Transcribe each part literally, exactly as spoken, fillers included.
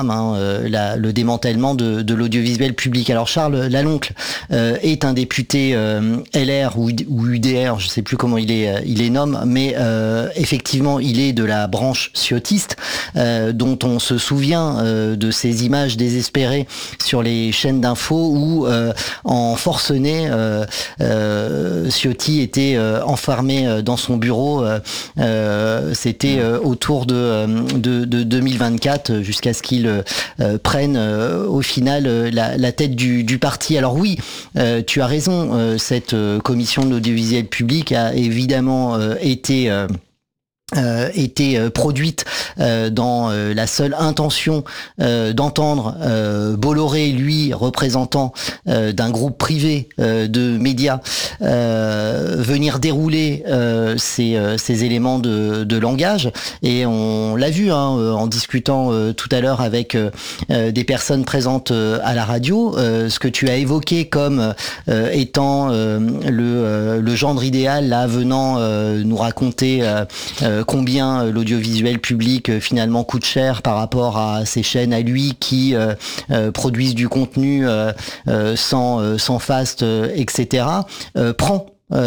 Hein, euh, la, le démantèlement de, de l'audiovisuel public. Alors Charles Laloncle euh, est un député euh, L R ou, ou U D R, je sais plus comment il est, il les nomme, mais euh, effectivement il est de la branche ciotiste, euh, dont on se souvient euh, de ces images désespérées sur les chaînes d'infos où euh, en forcené euh, euh, Ciotti était euh, enfermé dans son bureau. Euh, euh, c'était euh, autour de, de, de deux mille vingt-quatre jusqu'à ce qu'il Euh, prennent euh, au final euh, la, la tête du, du parti. Alors oui, euh, tu as raison, euh, cette euh, commission de l'audiovisuel public a évidemment euh, été... Euh, Euh, était euh, produite euh, dans euh, la seule intention euh, d'entendre euh, Bolloré, lui, représentant euh, d'un groupe privé euh, de médias, euh, venir dérouler euh, ces, euh, ces éléments de, de langage. Et on l'a vu hein, en discutant euh, tout à l'heure avec euh, des personnes présentes euh, à la radio, euh, ce que tu as évoqué comme euh, étant euh, le, euh, le gendre idéal, là, venant euh, nous raconter euh, euh, combien l'audiovisuel public finalement coûte cher par rapport à ces chaînes à lui qui euh, euh, produisent du contenu euh, euh, sans, euh, sans faste, euh, et cetera, euh, prend.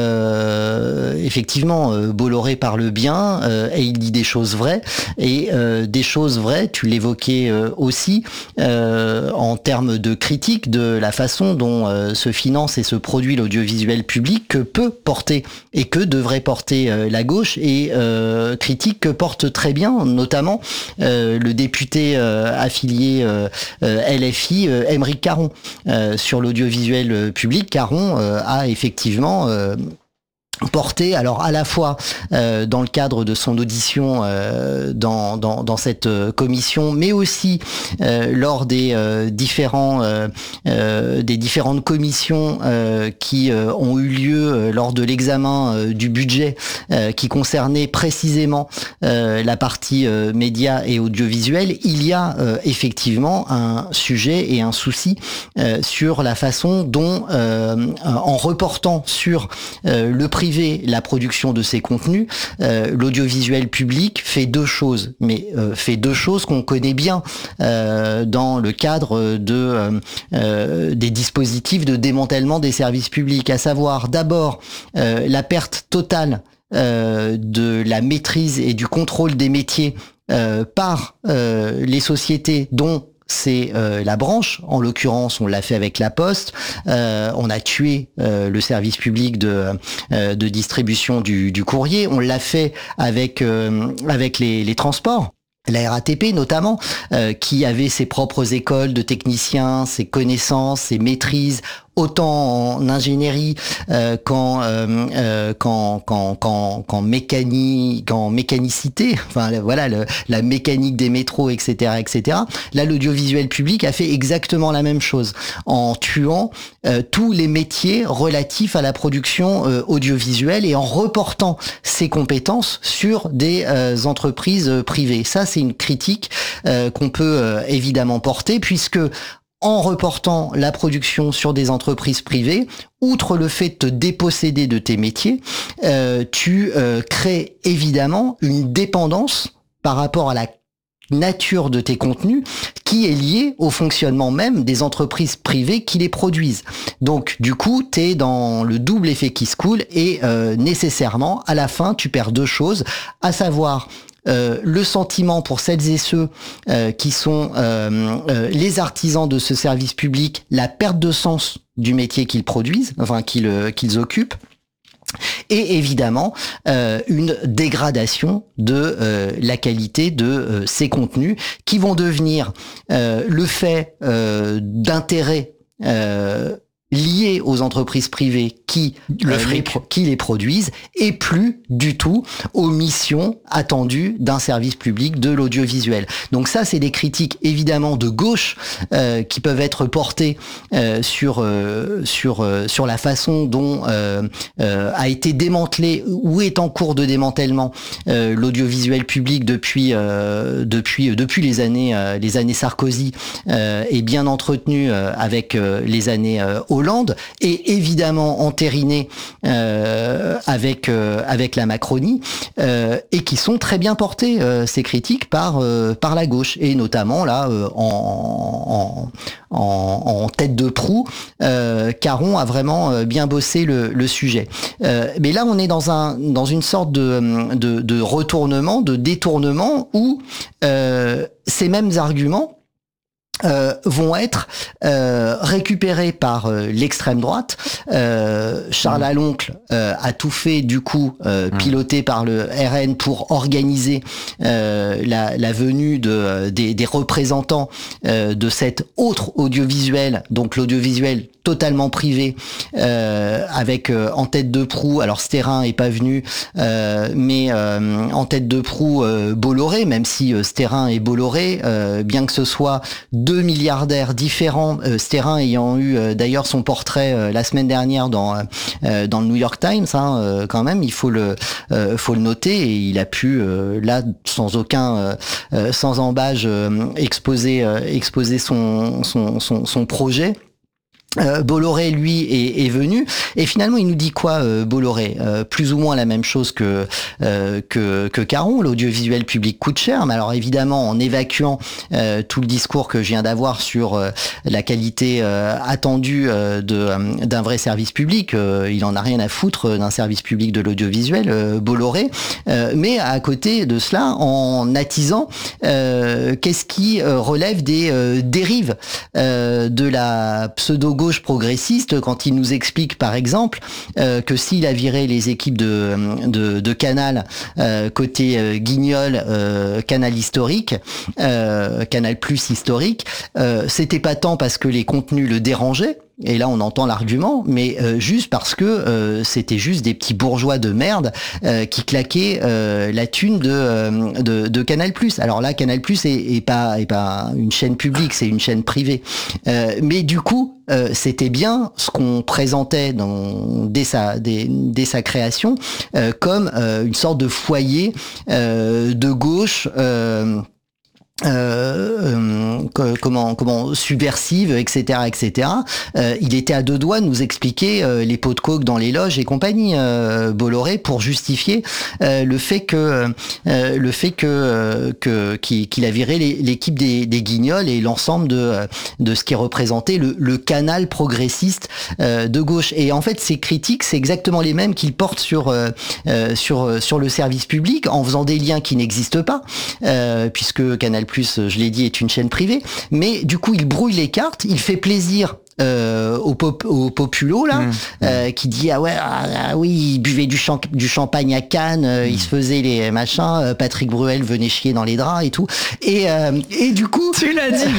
Euh, effectivement, euh, Bolloré parle bien euh, et il dit des choses vraies et euh, des choses vraies, tu l'évoquais euh, aussi euh, en termes de critique de la façon dont euh, se finance et se produit l'audiovisuel public que peut porter et que devrait porter euh, la gauche et euh, critique que porte très bien notamment euh, le député euh, affilié euh, euh, L F I euh, Aymeric Caron euh, sur l'audiovisuel public. Caron euh, a effectivement euh, porté, alors à la fois euh, dans le cadre de son audition euh, dans, dans, dans cette euh, commission, mais aussi euh, lors des euh, différents euh, euh, des différentes commissions euh, qui euh, ont eu lieu euh, lors de l'examen euh, du budget euh, qui concernait précisément euh, la partie euh, médias et audiovisuel. Il y a euh, effectivement un sujet et un souci euh, sur la façon dont, euh, en reportant sur euh, le privé la production de ces contenus, euh, l'audiovisuel public fait deux choses, mais euh, fait deux choses qu'on connaît bien euh, dans le cadre de euh, euh, des dispositifs de démantèlement des services publics, à savoir d'abord euh, la perte totale euh, de la maîtrise et du contrôle des métiers euh, par euh, les sociétés dont c'est euh, la branche. En l'occurrence, on l'a fait avec la Poste. Euh, on a tué euh, le service public de euh, de distribution du, du courrier. On l'a fait avec euh, avec les, les transports. La R A T P notamment, euh, qui avait ses propres écoles de techniciens, ses connaissances, ses maîtrises, autant en ingénierie euh, qu'en, euh, euh, qu'en, qu'en, qu'en, qu'en mécanique, qu'en mécanicité, enfin voilà, le, la mécanique des métros, et cetera, et cetera. Là, l'audiovisuel public a fait exactement la même chose, en tuant euh, tous les métiers relatifs à la production euh, audiovisuelle et en reportant ses compétences sur des euh, entreprises privées. Ça, c'est une critique euh, qu'on peut euh, évidemment porter, puisque en reportant la production sur des entreprises privées, outre le fait de te déposséder de tes métiers, euh, tu euh, crées évidemment une dépendance par rapport à la nature de tes contenus qui est liée au fonctionnement même des entreprises privées qui les produisent. Donc du coup, tu es dans le double effet qui se coule et euh, nécessairement, à la fin, tu perds deux choses, à savoir Euh, le sentiment pour celles et ceux euh, qui sont euh, euh, les artisans de ce service public, la perte de sens du métier qu'ils produisent, enfin qu'ils, euh, qu'ils occupent, et évidemment euh, une dégradation de euh, la qualité de euh, ces contenus qui vont devenir euh, le fait euh, d'intérêts euh, liés aux entreprises privées qui, le euh, les, qui les produisent et plus du tout aux missions attendues d'un service public de l'audiovisuel. Donc ça, c'est des critiques évidemment de gauche euh, qui peuvent être portées euh, sur euh, sur euh, sur la façon dont euh, euh, a été démantelé ou est en cours de démantèlement euh, l'audiovisuel public depuis euh, depuis depuis les années euh, les années Sarkozy euh, et bien entretenu euh, avec euh, les années euh, Hollande. Hollande et évidemment entériné euh, avec euh, avec la Macronie euh, et qui sont très bien portées euh, ces critiques par euh, par la gauche et notamment là euh, en, en, en en tête de proue euh, Caron a vraiment euh, bien bossé le, le sujet euh, mais là on est dans un dans une sorte de de, de retournement de détournement où euh, ces mêmes arguments Euh, vont être euh, récupérés par euh, l'extrême droite. Euh, Charles mmh. Aloncle euh, a tout fait du coup, euh, mmh. piloté par le R N pour organiser euh, la, la venue de, des, des représentants euh, de cet autre audiovisuel, donc l'audiovisuel totalement privé, euh, avec euh, en tête de proue, alors Sterrin est pas venu, euh, mais euh, en tête de proue euh, Bolloré, même si euh, Sterrin et Bolloré, euh, bien que ce soit deux milliardaires différents, euh, Sterrin ayant eu euh, d'ailleurs son portrait euh, la semaine dernière dans euh, dans le New York Times, hein, euh, quand même, il faut le euh, faut le noter, et il a pu euh, là sans aucun euh, euh, sans embâge euh, exposer euh, exposer son son son, son projet. Euh, Bolloré, lui, est, est venu et finalement il nous dit quoi, euh, Bolloré euh, plus ou moins la même chose que euh, que, que Caron. L'audiovisuel public coûte cher, mais alors évidemment en évacuant euh, tout le discours que je viens d'avoir sur euh, la qualité euh, attendue euh, de euh, d'un vrai service public, euh, il en a rien à foutre d'un service public de l'audiovisuel, euh, Bolloré. Euh, mais à côté de cela, en attisant euh, qu'est-ce qui euh, relève des euh, dérives euh, de la pseudo gauche progressiste, quand il nous explique par exemple euh, que s'il a viré les équipes de, de, de Canal euh, côté euh, Guignol, euh, Canal historique, euh, Canal Plus historique, euh, c'était pas tant parce que les contenus le dérangeaient, et là on entend l'argument, mais euh, juste parce que euh, c'était juste des petits bourgeois de merde euh, qui claquaient euh, la thune de, euh, de de Canal Plus. Alors là, Canal Plus est, est pas est pas une chaîne publique, c'est une chaîne privée. Euh, mais du coup, euh, c'était bien ce qu'on présentait dans, dès sa dès, dès sa création euh, comme euh, une sorte de foyer euh, de gauche. Euh, Euh, euh, comment comment subversive, et cetera, et cetera. Euh, il était à deux doigts de nous expliquer euh, les pots de coke dans les loges et compagnie, euh, Bolloré, pour justifier euh, le fait que euh, le fait que euh, que qu'il, qu'il a viré les, l'équipe des, des Guignols et l'ensemble de de ce qui représentait le, le canal progressiste euh, de gauche. Et en fait, ces critiques, c'est exactement les mêmes qu'il porte sur euh, euh, sur sur le service public, en faisant des liens qui n'existent pas, euh, puisque Canal Plus, je l'ai dit, est une chaîne privée, mais du coup il brouille les cartes, il fait plaisir euh, au, pop, au populo là, mmh, euh, mmh. qui dit ah ouais ah, ah, oui, il buvait du, champ, du champagne à Cannes, euh, mmh. il se faisait les machins, euh, Patrick Bruel venait chier dans les draps et tout, et euh, et du coup tu l'as dit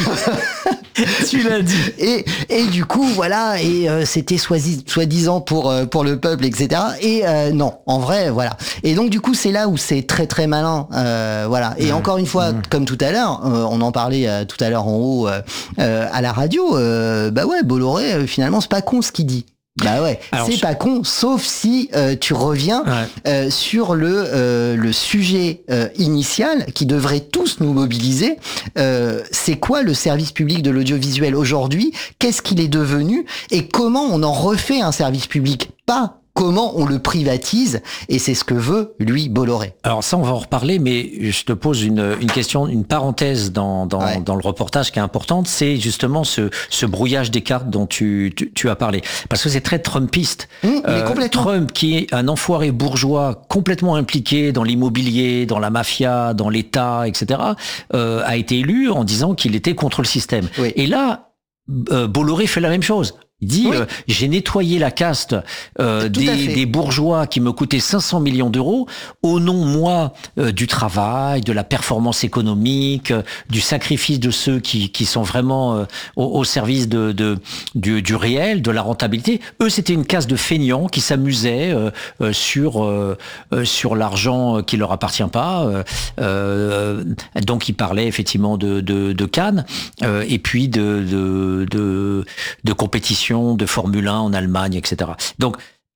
tu l'as dit et et du coup voilà, et euh, c'était soi-disant pour euh, pour le peuple, etc. Et euh, non, en vrai, voilà. Et donc du coup c'est là où c'est très très malin, euh, voilà. Et mmh. encore une fois, mmh. comme tout à l'heure, euh, on en parlait euh, tout à l'heure en haut euh, euh, à la radio, euh, bah ouais, Bolloré, euh, finalement c'est pas con ce qu'il dit. Bah ouais, alors, c'est je... pas con, sauf si euh, tu reviens ouais. euh, sur le euh, le sujet euh, initial qui devrait tous nous mobiliser. Euh, c'est quoi le service public de l'audiovisuel aujourd'hui ? Qu'est-ce qu'il est devenu ? Et comment on en refait un service public ? Pas comment on le privatise, et c'est ce que veut, lui, Bolloré. Alors ça, on va en reparler, mais je te pose une, une question, une parenthèse dans, dans, ouais. dans le reportage qui est importante, c'est justement ce, ce brouillage des cartes dont tu, tu, tu as parlé. Parce que c'est très trumpiste. Mmh, euh, complètement. Trump, qui est un enfoiré bourgeois complètement impliqué dans l'immobilier, dans la mafia, dans l'État, et cetera, euh, a été élu en disant qu'il était contre le système. Oui. Et là, euh, Bolloré fait la même chose. Il dit, oui. euh, j'ai nettoyé la caste euh, des, des bourgeois qui me coûtaient cinq cents millions d'euros au nom, moi, euh, du travail, de la performance économique, euh, du sacrifice de ceux qui, qui sont vraiment euh, au, au service de, de, du, du réel, de la rentabilité. Eux, c'était une caste de feignants qui s'amusaient euh, euh, sur, euh, euh, sur l'argent qui leur appartient pas. Euh, euh, donc, il parlait effectivement de, de, de Cannes euh, et puis de, de, de, de compétition de Formule un en Allemagne, et cetera. Donc,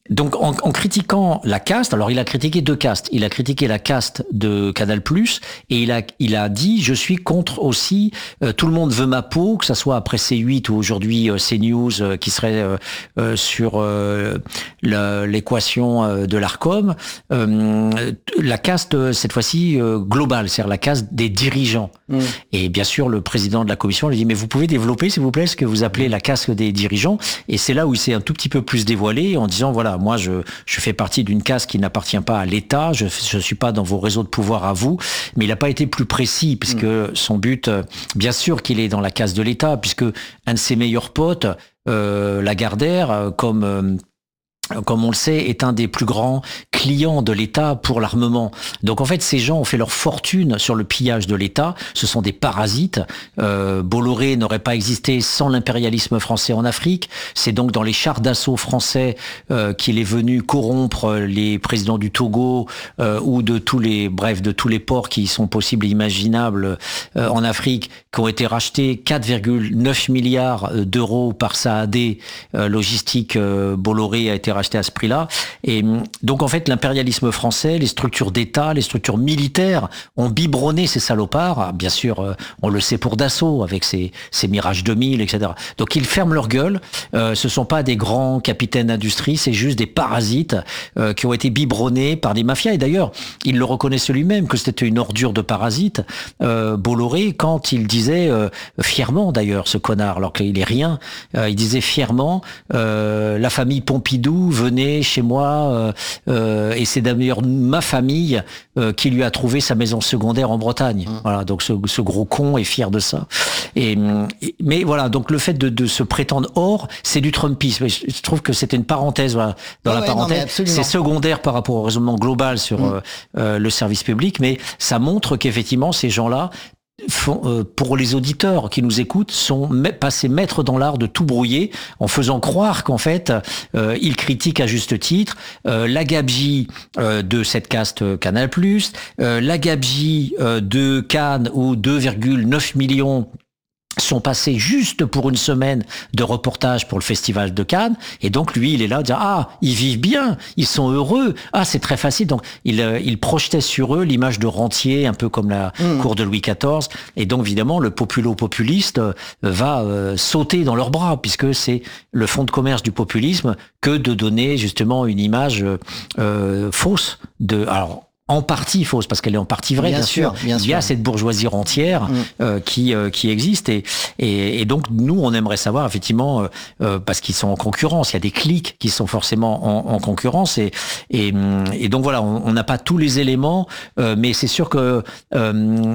Donc en, en critiquant la caste, alors il a critiqué deux castes. Il a critiqué la caste de Canal+, et il a il a dit je suis contre aussi euh, tout le monde veut ma peau, que ça soit après C huit ou aujourd'hui euh, CNews euh, qui serait euh, euh, sur euh, le, l'équation euh, de l'Arcom. Euh, la caste cette fois-ci euh, globale, c'est-à-dire la caste des dirigeants. Mmh. Et bien sûr le président de la commission lui dit mais vous pouvez développer s'il vous plaît ce que vous appelez la caste des dirigeants. Et c'est là où il s'est un tout petit peu plus dévoilé en disant voilà moi je je fais partie d'une caste qui n'appartient pas à l'État, je je suis pas dans vos réseaux de pouvoir à vous, mais il n'a pas été plus précis puisque mmh. son but, bien sûr qu'il est dans la caste de l'État, puisque un de ses meilleurs potes, euh, Lagardère, comme euh, comme on le sait, est un des plus grands clients de l'État pour l'armement. Donc en fait, ces gens ont fait leur fortune sur le pillage de l'État. Ce sont des parasites. Euh, Bolloré n'aurait pas existé sans l'impérialisme français en Afrique. C'est donc dans les chars d'assaut français euh, qu'il est venu corrompre les présidents du Togo euh, ou de tous les, bref, de tous les ports qui sont possibles et imaginables euh, en Afrique, qui ont été rachetés quatre virgule neuf milliards d'euros par Saadé. Euh, logistique euh, Bolloré a été racheté à ce prix-là. Et donc, en fait, l'impérialisme français, les structures d'État, les structures militaires ont biberonné ces salopards. Bien sûr, on le sait pour Dassault, avec ses, ses Mirage deux mille, et cetera. Donc, ils ferment leur gueule. Euh, ce sont pas des grands capitaines d'industrie, c'est juste des parasites euh, qui ont été biberonnés par des mafias. Et d'ailleurs, il le reconnaissait lui-même que c'était une ordure de parasites. Euh, Bolloré, quand il disait, euh, fièrement d'ailleurs, ce connard, alors qu'il est rien, euh, il disait fièrement, euh, la famille Pompidou venait chez moi euh, euh, et c'est d'ailleurs ma famille euh, qui lui a trouvé sa maison secondaire en Bretagne. Mmh. Voilà, donc ce, ce gros con est fier de ça. Et, et mais voilà, donc le fait de, de se prétendre hors, c'est du Trumpisme. Je, je trouve que c'était une parenthèse voilà, dans oh la ouais, parenthèse. C'est secondaire par rapport au raisonnement global sur mmh. euh, euh, le service public, mais ça montre qu'effectivement ces gens-là Font, euh, pour les auditeurs qui nous écoutent, sont passés maîtres dans l'art de tout brouiller en faisant croire qu'en fait, euh, ils critiquent à juste titre euh, la gabegie euh, de cette caste Canal+, euh, la gabegie euh, de Cannes où deux virgule neuf millions sont passés juste pour une semaine de reportage pour le festival de Cannes, et donc lui il est là à dire ah ils vivent bien, ils sont heureux, ah c'est très facile, donc il euh, il projetait sur eux l'image de rentier un peu comme la mmh. cour de Louis quatorze, et donc évidemment le populo-populiste euh, va euh, sauter dans leurs bras puisque c'est le fond de commerce du populisme que de donner justement une image euh, fausse de alors en partie fausse, parce qu'elle est en partie vraie, bien, bien sûr. sûr. Bien Il y a sûr. cette bourgeoisie rentière mmh. euh, qui euh, qui existe, et, et et donc nous on aimerait savoir effectivement euh, euh, parce qu'ils sont en concurrence, il y a des clics qui sont forcément en, en concurrence, et et et donc voilà, on n'a pas tous les éléments, euh, mais c'est sûr que euh,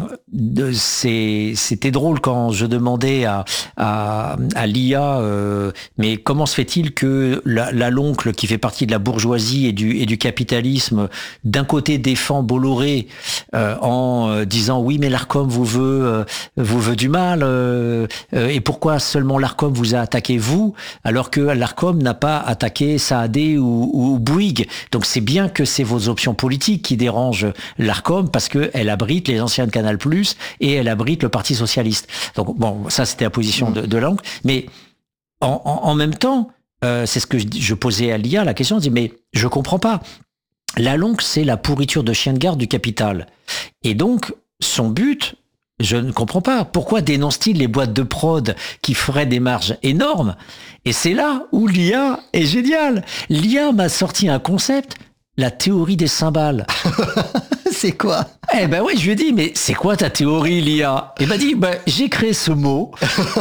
c'est c'était drôle quand je demandais à à, à l'I A, euh, mais comment se fait-il que la, la l'oncle qui fait partie de la bourgeoisie et du et du capitalisme d'un côté des Bolloré euh, en euh, disant oui mais l'Arcom vous veut euh, vous veut du mal euh, euh, et pourquoi seulement l'Arcom vous a attaqué vous alors que l'Arcom n'a pas attaqué Saadé ou, ou Bouygues. Donc c'est bien que c'est vos options politiques qui dérangent l'Arcom parce que elle abrite les anciens de Canal+ et elle abrite le Parti socialiste. Donc bon, ça c'était la position de, de l'oncle, mais en, en, en même temps euh, c'est ce que je, je posais à l'I A la question, je dis mais je comprends pas. La longue, c'est la pourriture de chien de garde du capital. Et donc, son but, je ne comprends pas. Pourquoi dénonce-t-il les boîtes de prod qui feraient des marges énormes? Et c'est là où l'I A est géniale. L'I A m'a sorti un concept, la théorie des cymbales. C'est quoi? Eh ben oui, je lui ai dit, mais c'est quoi ta théorie, l'I A? Il m'a dit, ben, j'ai créé ce mot.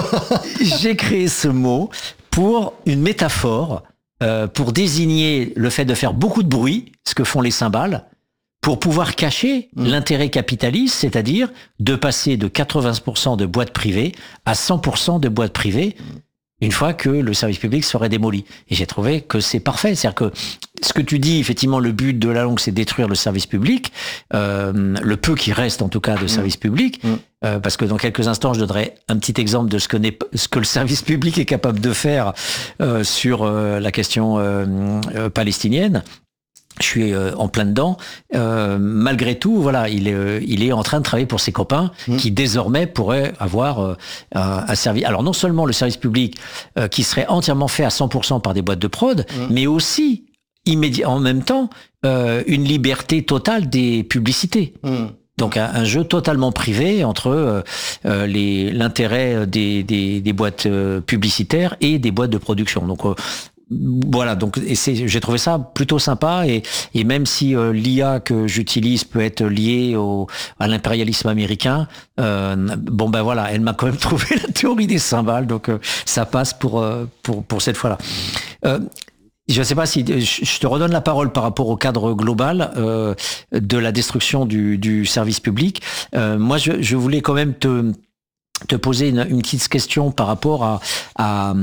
j'ai créé ce mot pour une métaphore. Euh, pour désigner le fait de faire beaucoup de bruit, ce que font les cymbales, pour pouvoir cacher mmh. l'intérêt capitaliste, c'est-à-dire de passer de quatre-vingts pour cent de boîtes privées à cent pour cent de boîtes privées, mmh. une fois que le service public serait démoli. Et j'ai trouvé que c'est parfait. C'est-à-dire que ce que tu dis, effectivement, le but de la longue, c'est détruire le service public, euh, le peu qui reste en tout cas de service mmh. public, mmh. Euh, parce que dans quelques instants, je donnerai un petit exemple de ce que, n'est, ce que le service public est capable de faire euh, sur euh, la question euh, euh, palestinienne. Je suis euh, en plein dedans. Euh, malgré tout, voilà, il est, euh, il est en train de travailler pour ses copains mmh. qui désormais pourraient avoir euh, un, un service. Alors non seulement le service public euh, qui serait entièrement fait à cent pour cent par des boîtes de prod, mmh. mais aussi immédiat, en même temps, euh, une liberté totale des publicités. Mmh. Donc un, un jeu totalement privé entre euh, euh, les, l'intérêt des, des, des boîtes euh, publicitaires et des boîtes de production. Donc euh, voilà, donc et c'est, j'ai trouvé ça plutôt sympa et, et même si euh, l'I A que j'utilise peut être liée au, à l'impérialisme américain, euh, bon ben voilà, elle m'a quand même trouvé la théorie des cymbales, donc euh, ça passe pour, euh, pour, pour cette fois-là. Euh, Je ne sais pas si je te redonne la parole par rapport au cadre global euh, de la destruction du, du service public. Euh, moi, je, je voulais quand même te te poser une, une petite question par rapport à à,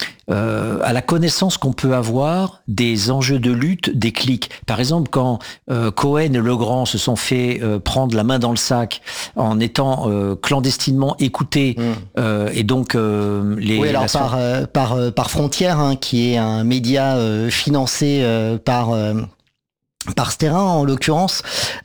euh, à la connaissance qu'on peut avoir des enjeux de lutte des clics. Par exemple, quand euh, Cohen et Legrand se sont fait euh, prendre la main dans le sac en étant euh, clandestinement écoutés, mmh. euh, et donc euh, les oui alors la... par euh, par euh, par Frontière, hein, qui est un média euh, financé euh, par euh, par Sterrin en l'occurrence.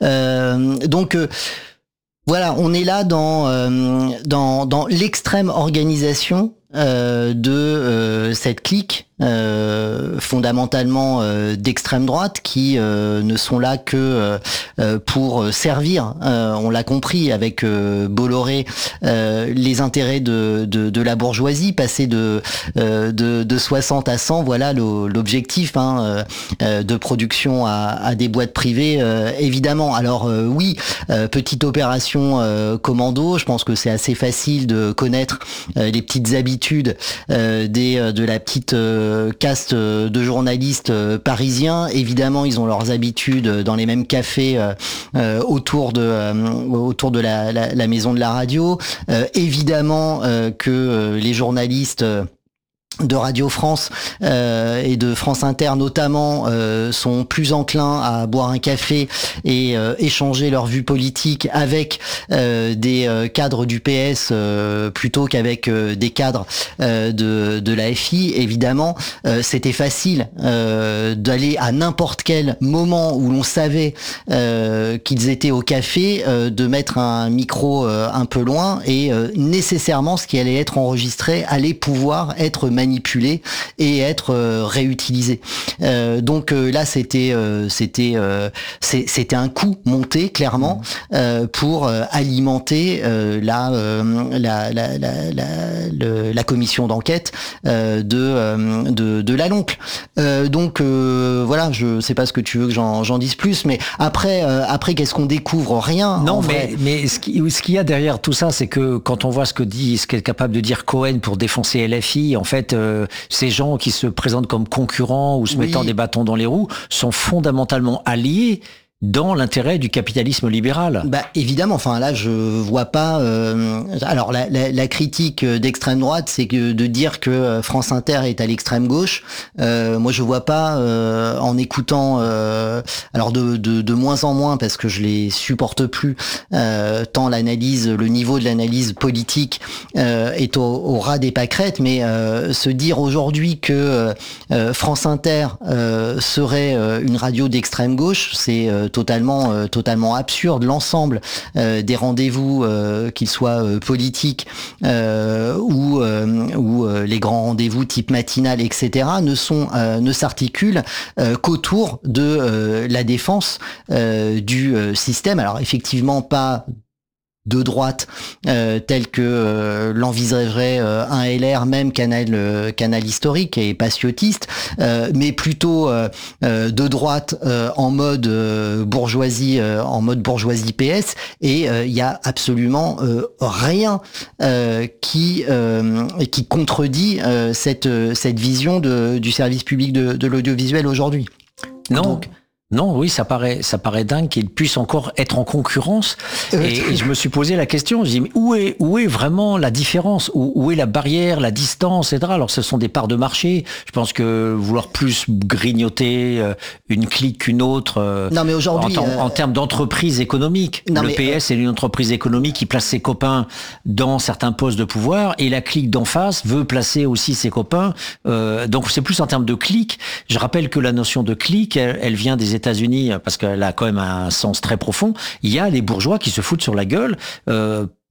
Euh, donc euh, Voilà, on est là dans euh, dans dans l'extrême organisation euh, de euh, cette clique euh, fondamentalement euh, d'extrême droite qui euh, ne sont là que euh, pour servir, euh, on l'a compris avec euh, Bolloré, euh, les intérêts de, de de la bourgeoisie, passer de euh, de de soixante à cent, voilà l'objectif, hein, euh, de production à, à des boîtes privées, euh, évidemment. Alors euh, oui, euh, petite opération euh, commando, je pense que c'est assez facile de connaître euh, les petites habitudes euh, des euh, de la petite euh, caste de journalistes parisiens. Évidemment, ils ont leurs habitudes dans les mêmes cafés euh, autour de euh, autour de la, la, la maison de la radio. Euh, évidemment euh, que euh, les journalistes euh, de Radio France euh, et de France Inter notamment euh, sont plus enclins à boire un café et euh, échanger leur vue politique avec euh, des euh, cadres du P S euh, plutôt qu'avec euh, des cadres euh, de, de la F I. Évidemment, euh, c'était facile euh, d'aller à n'importe quel moment où l'on savait euh, qu'ils étaient au café, euh, de mettre un micro euh, un peu loin et euh, nécessairement ce qui allait être enregistré allait pouvoir être manipulé et être euh, réutilisé. Euh, donc euh, là, c'était euh, c'était euh, c'était un coup monté clairement euh, pour euh, alimenter euh, la, euh, la, la, la, la, le, la commission d'enquête euh, de, euh, de de la Loncle. Euh, donc euh, voilà, je sais pas ce que tu veux que j'en j'en dise plus, mais après euh, après qu'est-ce qu'on découvre? Rien. Non, mais vrai. mais ce qui ce qu'il y a derrière tout ça, c'est que quand on voit ce que dit, ce qu'est capable de dire Cohen pour défoncer L F I, en fait. Euh, ces gens qui se présentent comme concurrents ou se oui. mettant des bâtons dans les roues sont fondamentalement alliés dans l'intérêt du capitalisme libéral. Bah évidemment, enfin là je vois pas. Euh, alors la, la, la critique d'extrême droite, c'est que de dire que France Inter est à l'extrême gauche. Euh, moi je vois pas euh, en écoutant, euh, alors de, de de moins en moins parce que je les supporte plus. Euh, tant l'analyse, le niveau de l'analyse politique euh, est au, au ras des pâquerettes, mais euh, se dire aujourd'hui que euh, France Inter euh, serait euh, une radio d'extrême gauche, c'est euh, totalement euh, totalement absurde. L'ensemble euh, des rendez-vous, euh, qu'ils soient euh, politiques euh, ou euh, ou euh, les grands rendez-vous type matinal, et cetera, ne sont euh, ne s'articulent euh, qu'autour de euh, la défense euh, du euh, système. Alors effectivement pas de droite euh, tel que euh, l'envisagerait euh, un L R, même canal euh, canal historique et patriotiste, euh, mais plutôt euh, euh, de droite euh, en mode euh, bourgeoisie euh, en mode bourgeoisie P S, et il euh, y a absolument euh, rien euh, qui euh, qui contredit euh, cette cette vision de du service public de, de l'audiovisuel aujourd'hui. Non. Donc, Non, oui, ça paraît, ça paraît dingue qu'il puisse encore être en concurrence. Et, et je me suis posé la question, je dis, mais où est, où est vraiment la différence? Où, où est la barrière, la distance, et cetera. Alors, ce sont des parts de marché. Je pense que vouloir plus grignoter une clique qu'une autre, non, mais aujourd'hui, en, euh... en termes d'entreprise économique. Non, le mais, P S euh... est une entreprise économique qui place ses copains dans certains postes de pouvoir, et la clique d'en face veut placer aussi ses copains. Euh, donc, c'est plus en termes de clique. Je rappelle que la notion de clique, elle, elle vient des États-Unis, parce qu'elle a quand même un sens très profond. Il y a les bourgeois qui se foutent sur la gueule euh,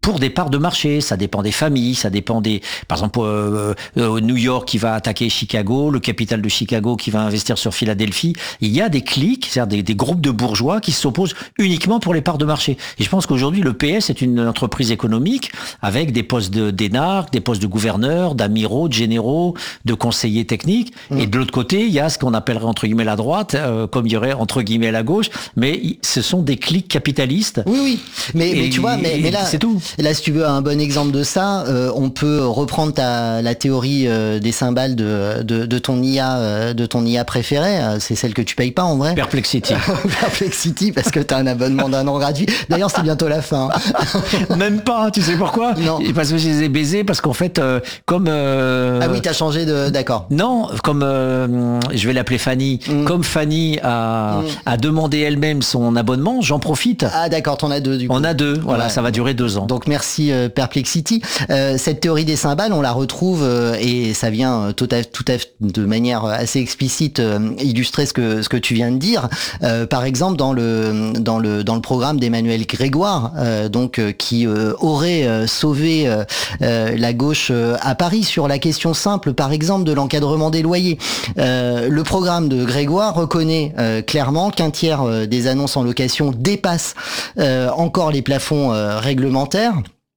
pour des parts de marché. Ça dépend des familles, ça dépend des... Par exemple, euh, euh, New York qui va attaquer Chicago, le capital de Chicago qui va investir sur Philadelphie. Il y a des cliques, c'est-à-dire des, des groupes de bourgeois qui s'opposent uniquement pour les parts de marché. Et je pense qu'aujourd'hui, le P S est une entreprise économique avec des postes de, d'énarques, des postes de gouverneurs, d'amiraux, de généraux, de conseillers techniques. Mmh. Et de l'autre côté, il y a ce qu'on appellerait entre guillemets la droite, euh, comme il y aurait entre guillemets la gauche. Mais ce sont des cliques capitalistes. Oui, oui. Mais, mais tu vois, mais, mais là... C'est tout. Là, si tu veux un bon exemple de ça, euh, on peut reprendre ta, la théorie euh, des cymbales de, de, de ton I A, euh, de ton I A préférée. Euh, c'est celle que tu payes pas en vrai. Perplexity. Perplexity, parce que t'as un abonnement d'un an gratuit. D'ailleurs, c'est bientôt la fin. Même pas. Tu sais pourquoi? Non. Parce que je les ai baisés. Parce qu'en fait, euh, comme euh, ah oui, t'as changé de. D'accord. Non, comme euh, je vais l'appeler Fanny. Mm. Comme Fanny a, mm. a demandé elle-même son abonnement, j'en profite. Ah d'accord, t'en as deux du coup. On a deux. Voilà, ouais. Ça va durer deux ans. Donc merci euh, Perplexity. Euh, cette théorie des cymbales, on la retrouve euh, et ça vient tout à tout à de manière assez explicite euh, illustrer ce que ce que tu viens de dire. Euh, par exemple dans le dans le dans le programme d'Emmanuel Grégoire, euh, donc euh, qui euh, aurait euh, sauvé euh, euh, la gauche euh, à Paris sur la question simple, par exemple de l'encadrement des loyers. Euh, le programme de Grégoire reconnaît euh, clairement qu'un tiers euh, des annonces en location dépasse euh, encore les plafonds euh, réglementaires.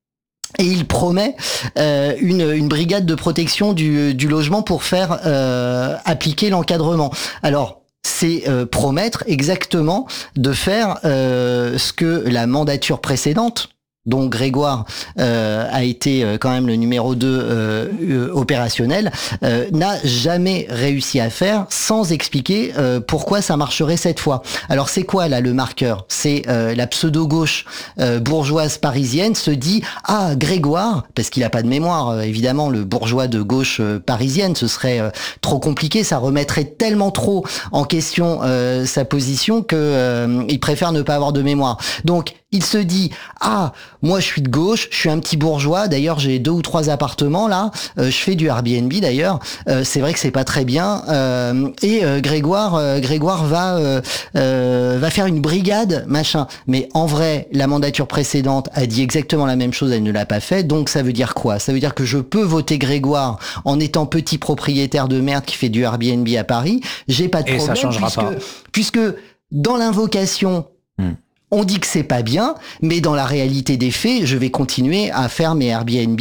Et il promet euh, une, une brigade de protection du, du logement pour faire euh, appliquer l'encadrement. Alors, c'est euh, promettre exactement de faire euh, ce que la mandature précédente, dont Grégoire euh, a été euh, quand même le numéro deux euh, euh, opérationnel, euh, n'a jamais réussi à faire sans expliquer euh, pourquoi ça marcherait cette fois. Alors c'est quoi là le marqueur? C'est euh, la pseudo-gauche euh, bourgeoise parisienne se dit « Ah, Grégoire », parce qu'il a pas de mémoire, euh, évidemment, le bourgeois de gauche euh, parisienne, ce serait euh, trop compliqué, ça remettrait tellement trop en question euh, sa position que euh, il préfère ne pas avoir de mémoire. Donc, il se dit « Ah, moi je suis de gauche, je suis un petit bourgeois, d'ailleurs j'ai deux ou trois appartements là, euh, je fais du Airbnb d'ailleurs, euh, c'est vrai que c'est pas très bien, euh, et euh, Grégoire euh, Grégoire va euh, euh, va faire une brigade, machin. » Mais en vrai, la mandature précédente a dit exactement la même chose, elle ne l'a pas fait, donc ça veut dire quoi? Ça veut dire que je peux voter Grégoire en étant petit propriétaire de merde qui fait du Airbnb à Paris, j'ai pas de et problème, ça changera puisque, pas. puisque dans l'invocation, hmm. on dit que c'est pas bien, mais dans la réalité des faits, je vais continuer à faire mes Airbnb.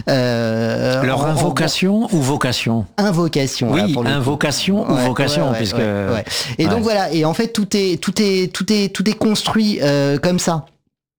Euh, Leur en, invocation en... ou vocation? Invocation. Oui, voilà, pour le invocation coup. ou ouais, vocation, ouais, ouais, puisque. Ouais, ouais. Et ouais. donc voilà. Et en fait, tout est tout est tout est tout est construit euh, comme ça.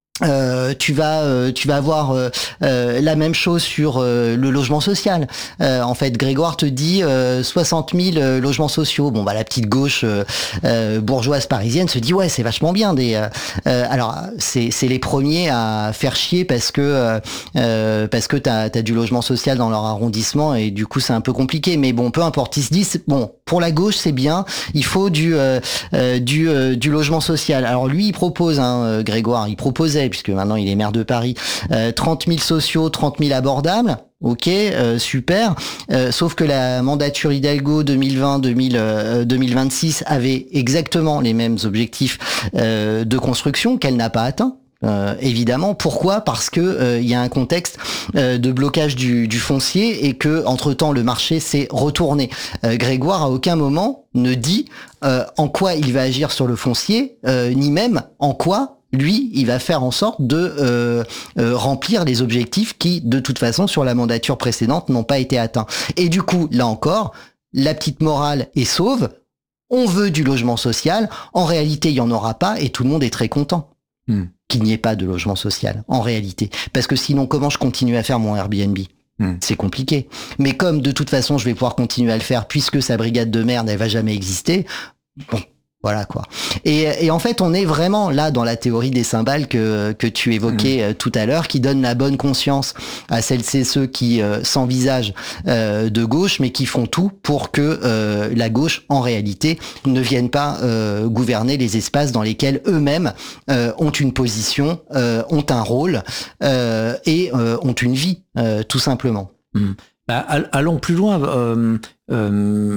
Euh, tu vas euh, tu vas avoir euh, euh, la même chose sur euh, le logement social. Euh, en fait, Grégoire te dit euh, soixante mille euh, logements sociaux. Bon bah la petite gauche euh, euh, bourgeoise parisienne se dit ouais c'est vachement bien des. Euh, euh, alors c'est c'est les premiers à faire chier parce que euh, parce que t'as t'as du logement social dans leur arrondissement et du coup c'est un peu compliqué. Mais bon peu importe, ils se disent bon pour la gauche c'est bien, il faut du euh, euh, du euh, du logement social. Alors lui il propose hein, Grégoire, il proposait puisque maintenant il est maire de Paris, euh, trente mille sociaux, trente mille abordables. Ok, euh, super. Euh, sauf que la mandature Hidalgo deux mille vingt deux mille vingt-six avait exactement les mêmes objectifs euh, de construction qu'elle n'a pas atteint. Euh, évidemment, pourquoi? Parce que euh, il y a un contexte euh, de blocage du, du foncier et que entre-temps le marché s'est retourné. Euh, Grégoire à aucun moment ne dit euh, en quoi il va agir sur le foncier, euh, ni même en quoi lui, il va faire en sorte de euh, euh, remplir les objectifs qui, de toute façon, sur la mandature précédente, n'ont pas été atteints. Et du coup, là encore, la petite morale est sauve. On veut du logement social. En réalité, il n'y en aura pas et tout le monde est très content mmh. qu'il n'y ait pas de logement social, en réalité. Parce que sinon, comment je continue à faire mon Airbnb ? Mmh. C'est compliqué. Mais comme, de toute façon, je vais pouvoir continuer à le faire puisque sa brigade de merde, elle va jamais exister, bon... Voilà quoi. Et, et en fait, on est vraiment là dans la théorie des cymbales que que tu évoquais mmh. tout à l'heure, qui donne la bonne conscience à celles et ceux qui euh, s'envisagent euh, de gauche, mais qui font tout pour que euh, la gauche, en réalité, ne vienne pas euh, gouverner les espaces dans lesquels eux-mêmes euh, ont une position, euh, ont un rôle euh, et euh, ont une vie, euh, tout simplement. Mmh. Bah, allons plus loin. Euh, euh,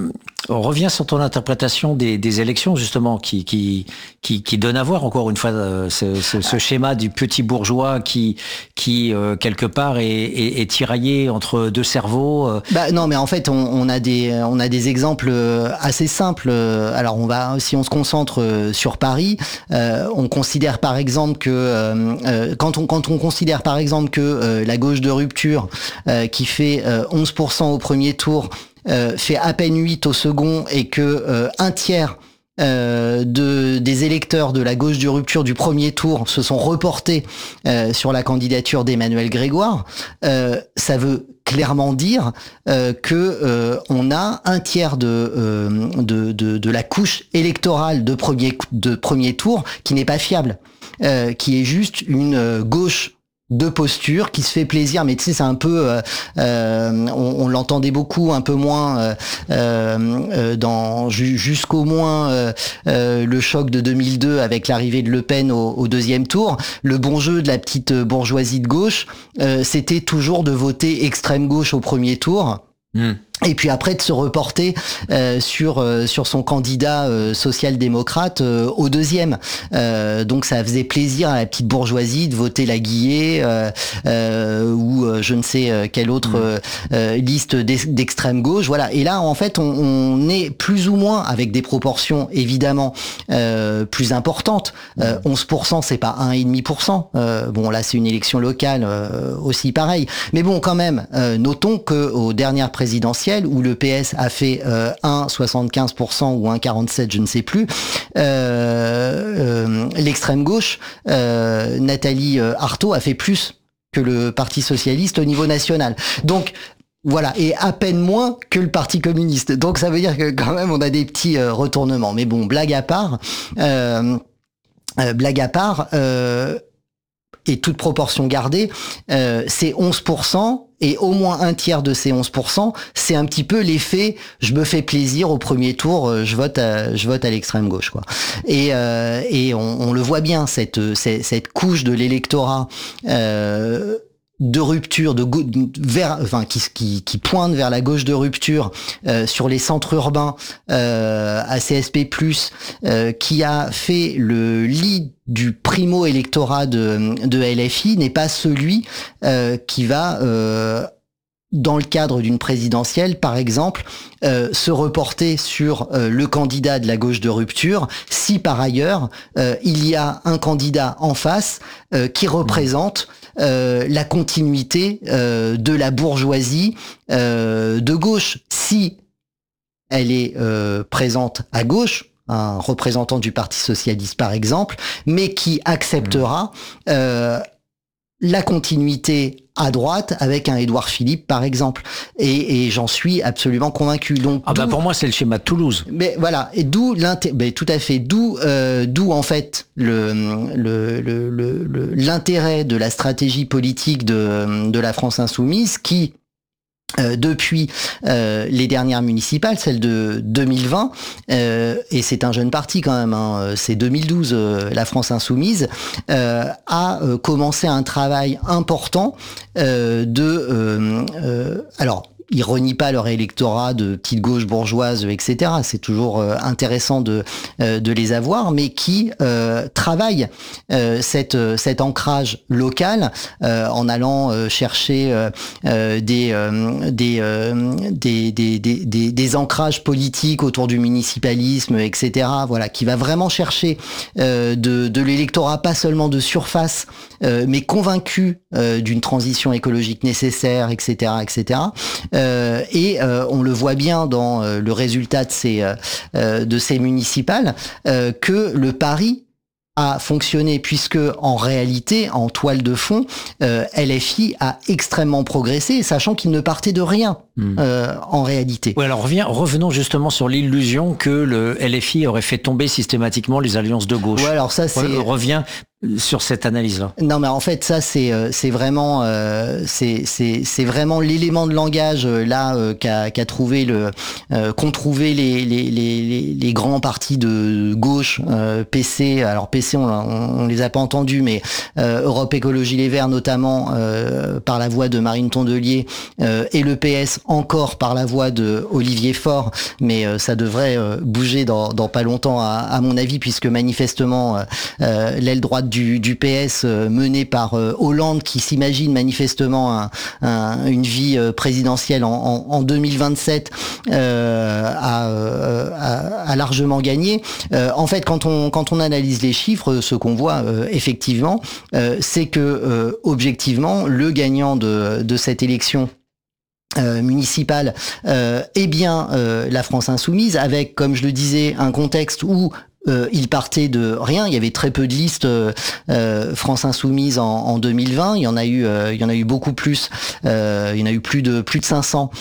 On revient sur ton interprétation des, des élections, justement, qui, qui, qui, qui donne à voir, encore une fois, ce, ce, ce schéma du petit bourgeois qui, qui euh, quelque part, est, est, est tiraillé entre deux cerveaux. Bah, non, mais en fait, on, on, a des, on a des exemples assez simples. Alors, on va, si on se concentre sur Paris, euh, on considère par exemple que, euh, quand, on, quand on considère par exemple que euh, la gauche de rupture, euh, qui fait euh, onze pour cent au premier tour, Euh, fait à peine huit au second et que euh, un tiers euh, de, des électeurs de la gauche de rupture du premier tour se sont reportés euh, sur la candidature d'Emmanuel Grégoire, euh, ça veut clairement dire euh, que euh, on a un tiers de, euh, de, de, de la couche électorale de premier, de premier tour qui n'est pas fiable, euh, qui est juste une gauche de posture qui se fait plaisir, mais tu sais, c'est un peu euh, euh, on, on l'entendait beaucoup, un peu moins euh, euh, dans jusqu'au moins euh, euh, le choc de deux mille deux avec l'arrivée de Le Pen au, au deuxième tour. Le bon jeu de la petite bourgeoisie de gauche, euh, c'était toujours de voter extrême gauche au premier tour. Mmh. Et puis après de se reporter euh, sur euh, sur son candidat euh, social-démocrate euh, au deuxième. Euh, donc ça faisait plaisir à la petite bourgeoisie de voter la Guillet euh, euh, ou euh, je ne sais quelle autre euh, euh, liste d'extrême gauche. Voilà. Et là en fait on, on est plus ou moins avec des proportions évidemment euh, plus importantes. Euh, onze pour cent c'est pas un virgule cinq pour cent. Euh, bon là c'est une élection locale euh, aussi pareil. Mais bon quand même euh, notons que aux dernières présidentielles où le P S a fait euh, un virgule soixante-quinze pour cent ou un virgule quarante-sept, je ne sais plus, euh, euh, l'extrême gauche, euh, Nathalie Arthaud a fait plus que le Parti socialiste au niveau national. Donc voilà, et à peine moins que le Parti communiste. Donc ça veut dire que quand même on a des petits euh, retournements. Mais bon, blague à part, euh, euh, blague à part, euh, et toute proportion gardée, euh, c'est onze pour cent. Et au moins un tiers de ces onze pour cent, c'est un petit peu l'effet je me fais plaisir au premier tour, je vote à, je vote à l'extrême gauche, quoi. Et, euh, et on, on le voit bien, cette, cette, cette couche de l'électorat euh, de rupture, de, de vers, enfin qui, qui, qui pointe vers la gauche de rupture euh, sur les centres urbains euh, A C S P plus, euh, qui a fait le lit du primo-électorat de, de L F I, n'est pas celui euh, qui va, euh, dans le cadre d'une présidentielle, par exemple, euh, se reporter sur euh, le candidat de la gauche de rupture, si par ailleurs, euh, il y a un candidat en face euh, qui représente euh, la continuité euh, de la bourgeoisie euh, de gauche. Si elle est euh, présente à gauche, un représentant du Parti socialiste par exemple, mais qui acceptera euh, la continuité à droite avec un Édouard Philippe par exemple, et, et j'en suis absolument convaincu. Donc ah bah pour moi c'est le schéma de Toulouse. Mais voilà, et d'où l'intérêt, tout à fait, d'où euh, d'où en fait le le, le le l'intérêt de la stratégie politique de de la France insoumise qui Euh, depuis euh, les dernières municipales, celle de deux mille vingt, euh, et c'est un jeune parti quand même, hein, c'est deux mille douze, euh, la France insoumise, euh, a euh, commencé un travail important euh, de... Euh, euh, alors, ils renient pas leur électorat de petite gauche bourgeoise, et cetera. C'est toujours euh, intéressant de euh, de les avoir, mais qui euh, travaillent euh, cette cet ancrage local euh, en allant euh, chercher euh, euh, des, euh, des, euh, des des des des des ancrages politiques autour du municipalisme, et cetera. Voilà, qui va vraiment chercher euh, de de l'électorat pas seulement de surface, euh, mais convaincu euh, d'une transition écologique nécessaire, et cetera, et cetera. Euh, et euh, on le voit bien dans euh, le résultat de ces, euh, de ces municipales, euh, que le pari a fonctionné, puisque en réalité, en toile de fond, euh, L F I a extrêmement progressé, sachant qu'il ne partait de rien mmh. euh, en réalité. Oui, alors revient, revenons justement sur l'illusion que le L F I aurait fait tomber systématiquement les alliances de gauche. Ouais, alors ça c'est revient sur cette analyse-là. Non, mais en fait, ça, c'est c'est vraiment euh, c'est c'est c'est vraiment l'élément de langage là euh, qu'a qu'a trouvé le euh, qu'ont trouvé les les les les grands partis de gauche, euh, P C. Alors P C, on, on, on les a pas entendus, mais euh, Europe Écologie Les Verts notamment euh, par la voix de Marine Tondelier euh, et le P S encore par la voix de Olivier Faure. Mais euh, ça devrait euh, bouger dans dans pas longtemps à, à mon avis, puisque manifestement euh, l'aile droite Du, du P S euh, mené par euh, Hollande, qui s'imagine manifestement un, un, une vie euh, présidentielle en, en, en deux mille vingt-sept, euh, a, euh, a, a largement gagné. Euh, en fait, quand on quand on analyse les chiffres, ce qu'on voit euh, effectivement, euh, c'est que euh, objectivement, le gagnant de, de cette élection Euh, municipale euh, est bien euh, la France Insoumise, avec, comme je le disais, un contexte où Euh, il partait de rien. Il y avait très peu de listes euh, euh, France Insoumise en, en deux mille vingt. Il y en a eu, euh, il y en a eu beaucoup plus. Euh, il y en a eu plus de plus de cinq cents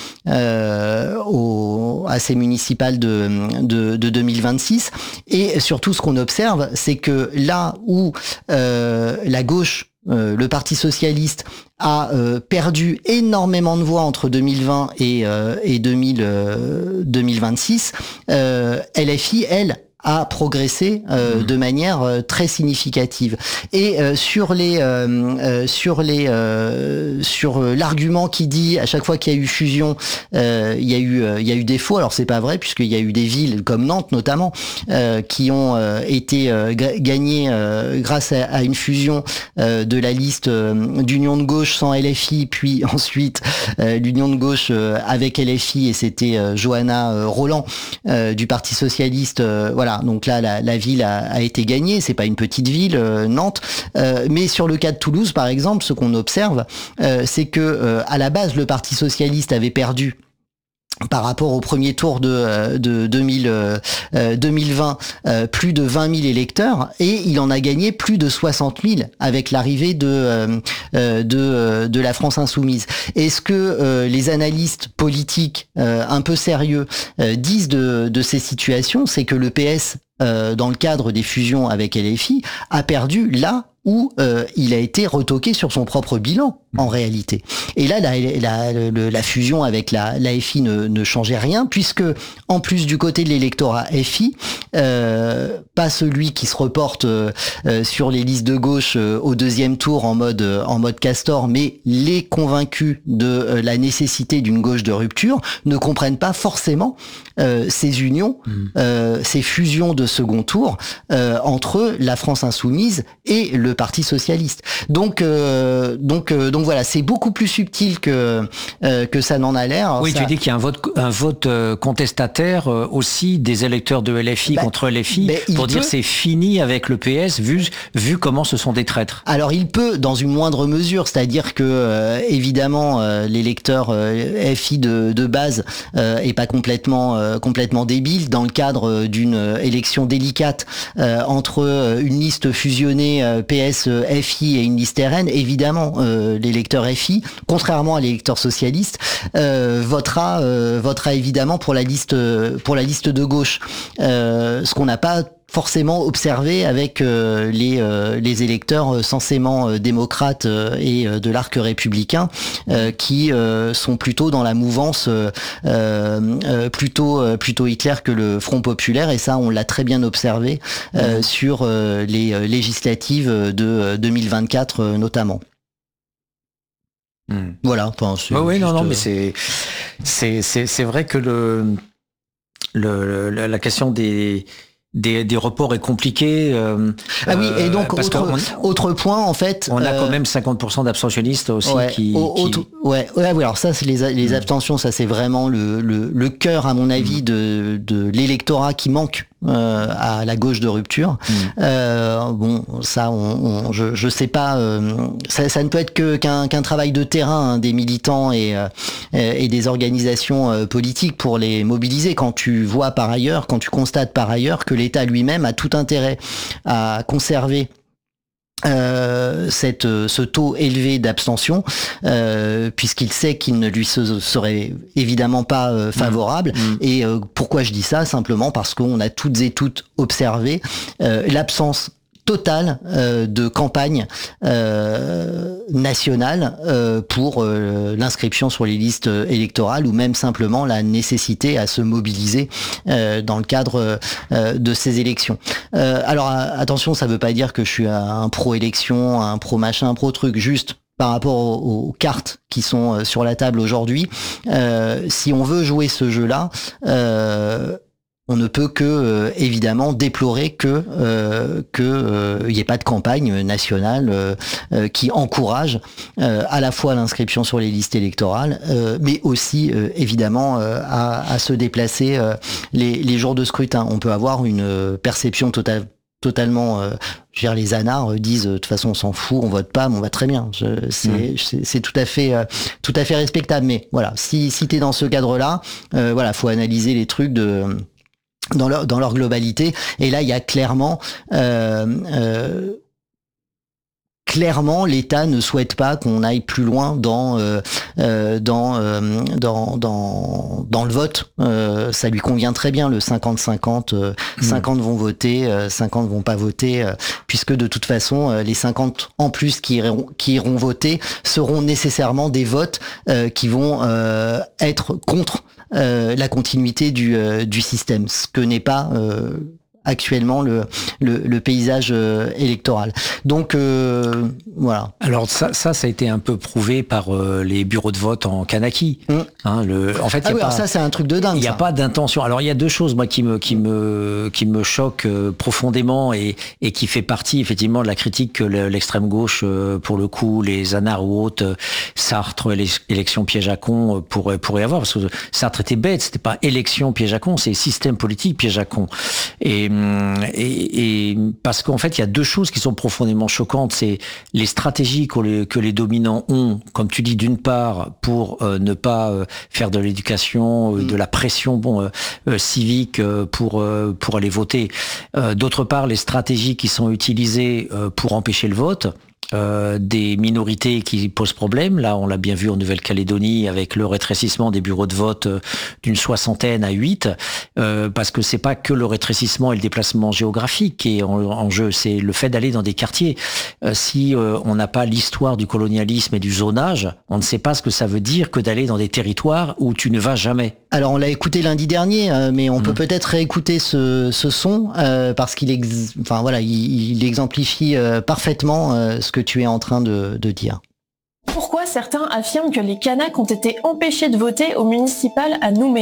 euh, au, à ces municipales de, de de deux mille vingt-six. Et surtout, ce qu'on observe, c'est que là où euh, la gauche, Euh, le Parti socialiste a euh, perdu énormément de voix entre deux mille vingt et, euh, et deux mille, euh, deux mille vingt-six, euh, L F I, elle, a progressé euh, mmh. de manière euh, très significative. Et euh, sur les euh, euh, sur les euh, sur euh, l'argument qui dit à chaque fois qu'il y a eu fusion, euh, il y a eu euh, il y a eu défaut. Alors c'est pas vrai, puisqu'il y a eu des villes comme Nantes notamment euh, qui ont euh, été euh, gagnées euh, grâce à, à une fusion euh, de la liste euh, d'union de gauche sans L F I, puis ensuite euh, l'union de gauche euh, avec L F I, et c'était euh, Johanna euh, Roland euh, du Parti socialiste. Euh, voilà. Donc là, la, la ville a, a été gagnée. C'est pas une petite ville, euh, Nantes. Euh, mais sur le cas de Toulouse, par exemple, ce qu'on observe, euh, c'est que euh, à la base, le Parti socialiste avait perdu par rapport au premier tour de, de deux mille, euh, deux mille vingt, euh, plus de vingt mille électeurs, et il en a gagné plus de soixante mille avec l'arrivée de, euh, de, de la France Insoumise. Est-ce que euh, les analystes politiques euh, un peu sérieux euh, disent de, de ces situations? C'est que le P S, euh, dans le cadre des fusions avec L F I, a perdu là où euh, il a été retoqué sur son propre bilan, en réalité. Et là, la, la, la, la fusion avec la, la F I ne, ne changeait rien, puisque, en plus du côté de l'électorat F I, euh, pas celui qui se reporte euh, sur les listes de gauche euh, au deuxième tour en mode, euh, en mode Castor, mais les convaincus de euh, la nécessité d'une gauche de rupture ne comprennent pas forcément euh, ces unions, mmh. euh, ces fusions de second tour euh, entre la France Insoumise et le Parti socialiste. Donc, euh, donc, euh, donc voilà, c'est beaucoup plus subtil que euh, que ça n'en a l'air. Oui, ça... tu dis qu'il y a un vote, un vote contestataire euh, aussi des électeurs de L F I bah, contre L F I bah, pour dire peut... c'est fini avec le P S vu vu comment ce sont des traîtres. Alors il peut dans une moindre mesure, c'est-à-dire que euh, évidemment euh, l'électeur euh, F I de, de base euh, est pas complètement euh, complètement débile dans le cadre d'une élection délicate euh, entre une liste fusionnée euh, P S F I et une liste R N. Évidemment, euh, l'électeur F I, contrairement à l'électeur socialiste, euh, votera euh, votera évidemment pour la liste pour la liste de gauche. Euh, ce qu'on n'a pas forcément observé avec euh, les euh, les électeurs euh, censément euh, démocrates euh, et euh, de l'arc républicain euh, qui euh, sont plutôt dans la mouvance euh, euh, plutôt euh, plutôt Hitler que le Front populaire, et ça on l'a très bien observé euh, mmh. sur euh, les euh, législatives de deux mille vingt-quatre euh, notamment. Mmh. Voilà. Enfin, c'est oh oui, juste, non, non, mais c'est c'est c'est c'est vrai que le le la question des Des, des reports est compliqué. Euh, ah oui, et donc autre, on, autre point en fait. On a euh, quand même cinquante pour cent d'abstentionnistes aussi ouais, qui, au, qui... Autre, ouais, ouais, ouais. Alors ça, c'est les, les mmh. abstentions, ça c'est vraiment le, le, le cœur à mon avis mmh. de, de l'électorat qui manque euh, à la gauche de rupture. Mmh. Euh, bon, ça, on, on, je, je sais pas. Euh, ça, ça ne peut être que qu'un, qu'un travail de terrain hein, des militants et, euh, et des organisations euh, politiques pour les mobiliser. Quand tu vois par ailleurs, quand tu constates par ailleurs que l'État lui-même a tout intérêt à conserver Euh, cette, ce taux élevé d'abstention, euh, puisqu'il sait qu'il ne lui se, serait évidemment pas euh, favorable. Mmh. Et euh, pourquoi je dis ça? Simplement parce qu'on a toutes et toutes observé euh, l'absence totale euh, de campagne euh, nationale euh, pour euh, l'inscription sur les listes électorales ou même simplement la nécessité à se mobiliser euh, dans le cadre euh, de ces élections. Euh, alors attention, ça veut pas dire que je suis un pro-élection, un pro-machin, un pro-truc, juste par rapport aux, aux cartes qui sont sur la table aujourd'hui. Euh, si on veut jouer ce jeu-là, euh, on ne peut que euh, évidemment déplorer que euh, que euh, il n'y ait pas de campagne nationale euh, euh, qui encourage euh, à la fois l'inscription sur les listes électorales, euh, mais aussi euh, évidemment euh, à, à se déplacer euh, les, les jours de scrutin. On peut avoir une perception totale. totalement euh, je veux dire, les anards disent de toute façon on s'en fout, on vote pas, mais on va très bien. Je, c'est, mmh. c'est, c'est tout à fait euh, tout à fait respectable. Mais voilà, si si t'es dans ce cadre-là, euh, voilà, faut analyser les trucs de dans leur dans leur globalité. Et là, il y a clairement euh, euh, Clairement, l'État ne souhaite pas qu'on aille plus loin dans euh, euh, dans, euh, dans dans dans le vote. Euh, ça lui convient très bien le cinquante cinquante. Euh, mmh. cinquante vont voter, euh, cinquante vont pas voter, euh, puisque de toute façon, euh, les cinquante en plus qui iront qui iront voter seront nécessairement des votes euh, qui vont euh, être contre euh, la continuité du euh, du système, ce que n'est pas euh, actuellement le, le, le paysage euh, électoral. Donc euh, voilà. Alors ça, ça, ça a été un peu prouvé par euh, les bureaux de vote en Kanaki. Mmh. Hein, le, en fait, ah y a oui, pas, alors ça c'est un truc de dingue. Il n'y a ça. pas d'intention. Alors il y a deux choses moi qui me qui me qui me choquent euh, profondément et et qui fait partie effectivement de la critique que le, l'extrême gauche, euh, pour le coup, les anards ou autres, euh, Sartre, élection piège à con euh, pourrait pourrait avoir, parce que Sartre était bête, c'était pas élection piège à con, c'est système politique piège à con. Et Et, et parce qu'en fait, il y a deux choses qui sont profondément choquantes. C'est les stratégies que les, que les dominants ont, comme tu dis, d'une part, pour euh, ne pas euh, faire de l'éducation, euh, de la pression bon, euh, euh, civique euh, pour, euh, pour aller voter. Euh, d'autre part, les stratégies qui sont utilisées euh, pour empêcher le vote. Euh, des minorités qui posent problème. Là, on l'a bien vu en Nouvelle-Calédonie avec le rétrécissement des bureaux de vote euh, d'une soixantaine à huit, euh, parce que c'est pas que le rétrécissement et le déplacement géographique qui est en, en jeu, c'est le fait d'aller dans des quartiers. Euh, si euh, on n'a pas l'histoire du colonialisme et du zonage, on ne sait pas ce que ça veut dire que d'aller dans des territoires où tu ne vas jamais. Alors on l'a écouté lundi dernier, euh, mais on mmh. peut peut-être réécouter ce, ce son euh, parce qu'il, ex... enfin voilà, il, il exemplifie euh, parfaitement euh, ce que tu es en train de, de dire. Pourquoi certains affirment que les Kanaks ont été empêchés de voter au municipal à Nouméa ?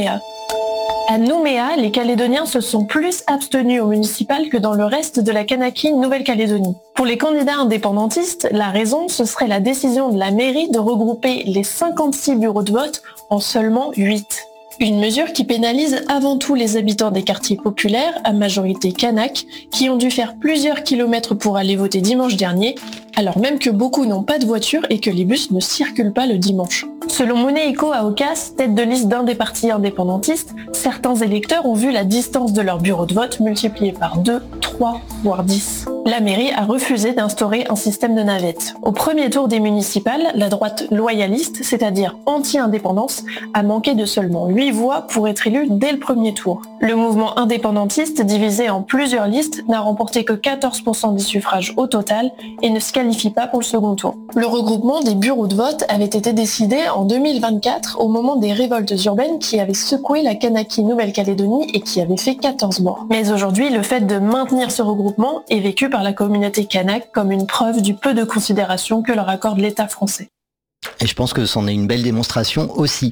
À Nouméa, les Calédoniens se sont plus abstenus au municipal que dans le reste de la Kanaky Nouvelle-Calédonie. Pour les candidats indépendantistes, la raison, ce serait la décision de la mairie de regrouper les cinquante-six bureaux de vote en seulement huit. Une mesure qui pénalise avant tout les habitants des quartiers populaires, à majorité kanak, qui ont dû faire plusieurs kilomètres pour aller voter dimanche dernier, alors même que beaucoup n'ont pas de voiture et que les bus ne circulent pas le dimanche. Selon Monéico Aokas, tête de liste d'un des partis indépendantistes, certains électeurs ont vu la distance de leur bureau de vote multipliée par deux, trois, voire dix. La mairie a refusé d'instaurer un système de navette. Au premier tour des municipales, la droite loyaliste, c'est-à-dire anti-indépendance, a manqué de seulement huit voix pour être élue dès le premier tour. Le mouvement indépendantiste, divisé en plusieurs listes, n'a remporté que quatorze pour cent des suffrages au total et ne se qualifie pas pour le second tour. Le regroupement des bureaux de vote avait été décidé en deux mille vingt-quatre au moment des révoltes urbaines qui avaient secoué la Kanaky Nouvelle-Calédonie et qui avaient fait quatorze morts. Mais aujourd'hui, le fait de maintenir ce regroupement est vécu par la communauté kanak comme une preuve du peu de considération que leur accorde l'État français. Et je pense que c'en est une belle démonstration aussi.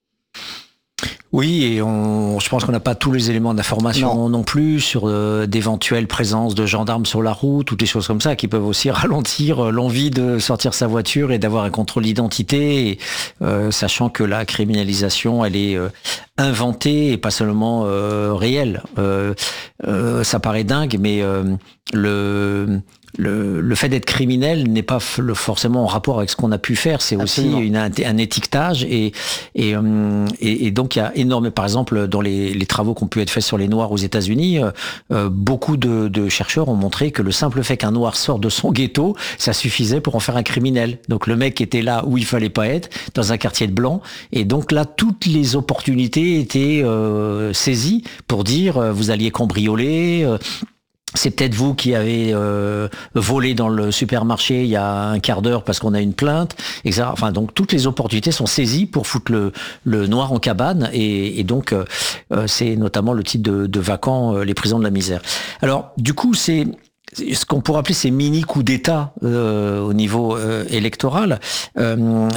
Oui, et on, je pense qu'on n'a pas tous les éléments d'information non, non plus sur euh, d'éventuelles présences de gendarmes sur la route, toutes les choses comme ça qui peuvent aussi ralentir euh, l'envie de sortir sa voiture et d'avoir un contrôle d'identité, et, euh, sachant que la criminalisation, elle est euh, inventée et pas seulement euh, réelle. Euh, euh, ça paraît dingue, mais euh, le... Le, le fait d'être criminel n'est pas f- le, forcément en rapport avec ce qu'on a pu faire, c'est Absolument. aussi une, un, un étiquetage et, et, et, et donc il y a énormément, par exemple dans les, les travaux qui ont pu être faits sur les Noirs aux États-Unis, euh, beaucoup de, de chercheurs ont montré que le simple fait qu'un Noir sorte de son ghetto, ça suffisait pour en faire un criminel. Donc le mec était là où il fallait pas être, dans un quartier de blancs, et donc là toutes les opportunités étaient euh, saisies pour dire euh, vous alliez cambrioler. Euh, c'est peut-être vous qui avez euh, volé dans le supermarché il y a un quart d'heure parce qu'on a une plainte, et cetera. Enfin, donc toutes les opportunités sont saisies pour foutre le, le noir en cabane, et, et donc euh, c'est notamment le type de, de vacants, euh, les prisons de la misère. Alors, du coup, c'est ce qu'on pourrait appeler ces mini coups d'État euh, au niveau euh, électoral. Euh,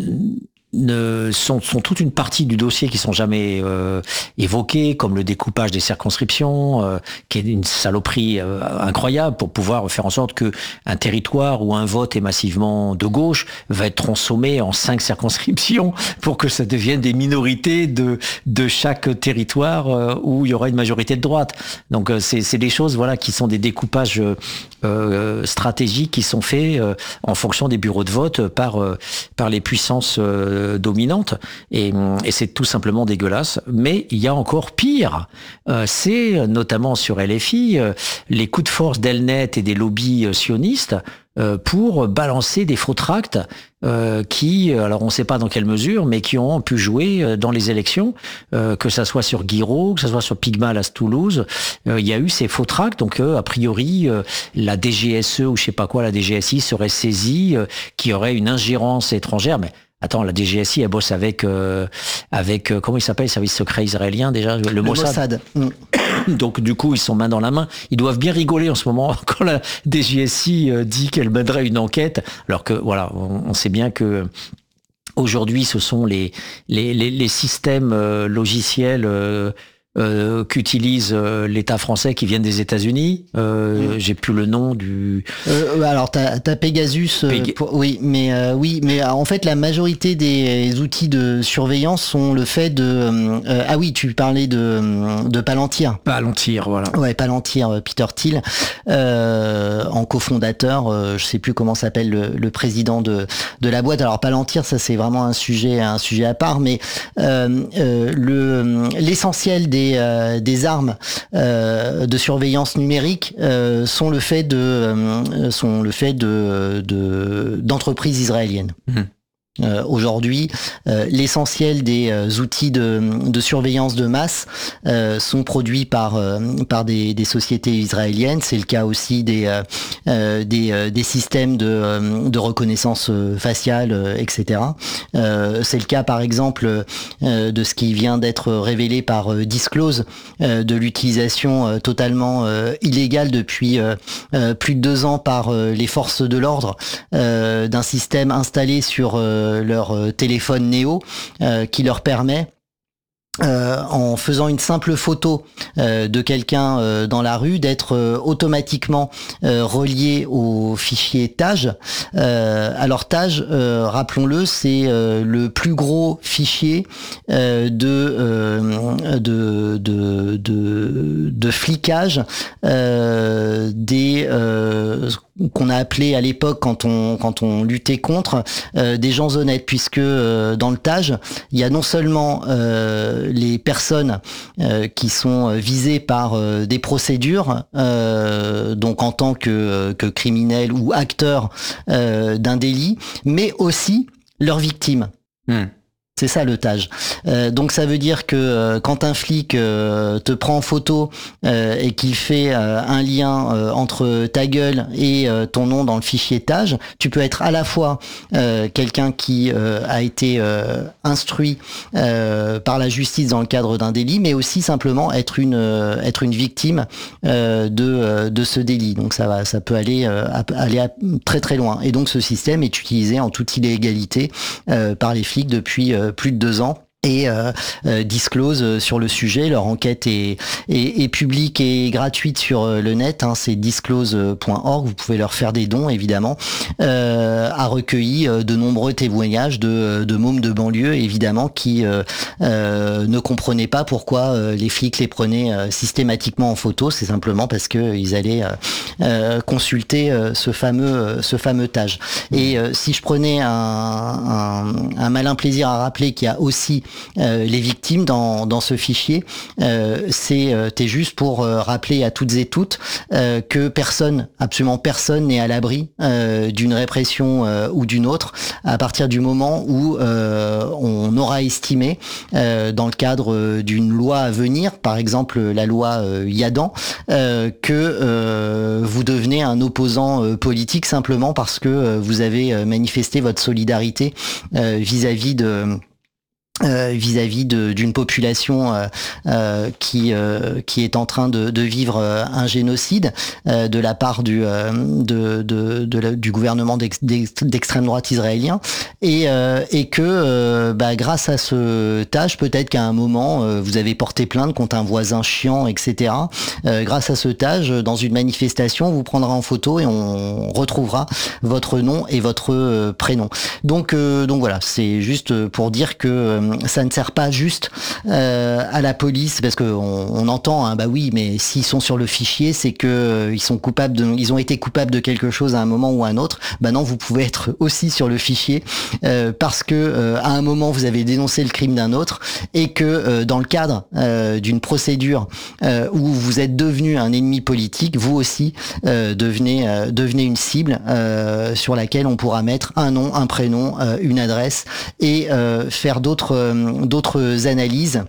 Ne, sont, sont toute une partie du dossier qui sont jamais euh, évoqués, comme le découpage des circonscriptions, euh, qui est une saloperie euh, incroyable pour pouvoir faire en sorte que un territoire où un vote est massivement de gauche va être transformé en cinq circonscriptions pour que ça devienne des minorités de de chaque territoire euh, où il y aura une majorité de droite. Donc euh, c'est c'est des choses voilà qui sont des découpages euh, stratégiques qui sont faits euh, en fonction des bureaux de vote par euh, par les puissances euh, dominante, et, et c'est tout simplement dégueulasse. Mais il y a encore pire, euh, c'est notamment sur L F I euh, les coups de force d'Elnet et des lobbies euh, sionistes euh, pour balancer des faux tracts euh, qui, alors on ne sait pas dans quelle mesure, mais qui ont pu jouer dans les élections, euh, que ça soit sur Guiraud, que ça soit sur Pigmal à Toulouse, euh, il y a eu ces faux tracts, donc euh, a priori euh, la D G S E ou je sais pas quoi, la D G S I serait saisie, euh, qui aurait une ingérence étrangère, mais attends, la D G S I, elle bosse avec, euh, avec euh, comment il s'appelle, le service secret israélien déjà, le, le Mossad. Mossad. Donc du coup, ils sont main dans la main. Ils doivent bien rigoler en ce moment quand la D G S I euh, dit qu'elle mènerait une enquête, alors que voilà, on, on sait bien que aujourd'hui, ce sont les les les, les systèmes euh, logiciels euh, Euh, qu'utilise euh, l'État français qui viennent des États-Unis. Euh, mmh. J'ai plus le nom du. Euh, alors t'as, t'as Pegasus. Euh, Peg... pour, oui, mais euh, oui, mais en fait la majorité des outils de surveillance sont le fait de. Euh, ah oui, tu parlais de de Palantir. Palantir, voilà. Ouais, Palantir, Peter Thiel, euh, en cofondateur. Euh, je sais plus comment s'appelle le, le président de de la boîte. Alors Palantir, ça c'est vraiment un sujet un sujet à part, mais euh, euh, le l'essentiel des Euh, des armes euh, de surveillance numérique euh, sont le fait de euh, sont le fait de, de d'entreprises israéliennes. Mmh. Euh, aujourd'hui, euh, l'essentiel des euh, outils de, de surveillance de masse euh, sont produits par euh, par des, des sociétés israéliennes. C'est le cas aussi des euh, euh, des, euh, des systèmes de, euh, de reconnaissance faciale, euh, et cetera. Euh, c'est le cas, par exemple, euh, de ce qui vient d'être révélé par euh, Disclose, euh, de l'utilisation euh, totalement euh, illégale depuis euh, euh, plus de deux ans par euh, les forces de l'ordre euh, d'un système installé sur euh, leur téléphone Néo euh, qui leur permet Euh, en faisant une simple photo euh, de quelqu'un euh, dans la rue, d'être euh, automatiquement euh, relié au fichier Tage. Euh, alors Tage, euh, rappelons-le, c'est euh, le plus gros fichier euh, de, euh, de, de, de, de flicage euh, des euh, qu'on a appelé à l'époque, quand on quand on luttait contre, euh, des gens honnêtes, puisque euh, dans le Tage, il y a non seulement euh, les personnes euh, qui sont visées par euh, des procédures, euh, donc en tant que, que criminels ou acteurs euh, d'un délit, mais aussi leurs victimes. Mmh. C'est ça le Tage. Euh, donc ça veut dire que euh, quand un flic euh, te prend en photo euh, et qu'il fait euh, un lien euh, entre ta gueule et euh, ton nom dans le fichier Tage, tu peux être à la fois euh, quelqu'un qui euh, a été euh, instruit euh, par la justice dans le cadre d'un délit, mais aussi simplement être une euh, être une victime euh, de euh, de ce délit. Donc ça va, ça peut aller euh, aller à très très loin. Et donc ce système est utilisé en toute illégalité euh, par les flics depuis euh, plus de deux ans. Et euh, euh, Disclose sur le sujet, leur enquête est, est, est publique et gratuite sur le net, hein, c'est disclose point org, vous pouvez leur faire des dons évidemment, euh, a recueilli de nombreux témoignages de, de mômes de banlieue évidemment qui euh, euh, ne comprenaient pas pourquoi euh, les flics les prenaient euh, systématiquement en photo, c'est simplement parce que ils allaient euh, euh, consulter euh, ce fameux euh, ce fameux Tage. Et euh, si je prenais un, un, un malin plaisir à rappeler qu'il y a aussi Euh, les victimes dans, dans ce fichier, euh, c'est euh, t'es juste pour euh, rappeler à toutes et toutes euh, que personne, absolument personne n'est à l'abri euh, d'une répression euh, ou d'une autre à partir du moment où euh, on aura estimé, euh, dans le cadre d'une loi à venir, par exemple la loi euh, Yadan, euh, que euh, vous devenez un opposant euh, politique simplement parce que euh, vous avez euh, manifesté votre solidarité euh, vis-à-vis de Euh, vis-à-vis de, d'une population euh, euh, qui euh, qui est en train de, de vivre euh, un génocide euh, de la part du euh, de, de, de la, du gouvernement d'ex, d'extrême droite israélien et euh, et que euh, bah, grâce à ce tâche, peut-être qu'à un moment euh, vous avez porté plainte contre un voisin chiant, et cetera. Euh, grâce à ce tâche, dans une manifestation, on vous prendra en photo et on retrouvera votre nom et votre euh, prénom. Donc euh, donc voilà, c'est juste pour dire que euh, ça ne sert pas juste euh, à la police, parce que on, on entend, hein, bah oui, mais s'ils sont sur le fichier, c'est que euh, ils sont coupables de, ils ont été coupables de quelque chose à un moment ou à un autre. Bah non, vous pouvez être aussi sur le fichier euh, parce que euh, à un moment vous avez dénoncé le crime d'un autre et que euh, dans le cadre euh, d'une procédure euh, où vous êtes devenu un ennemi politique, vous aussi euh, devenez euh, devenez une cible euh, sur laquelle on pourra mettre un nom, un prénom, euh, une adresse et euh, faire d'autres d'autres analyses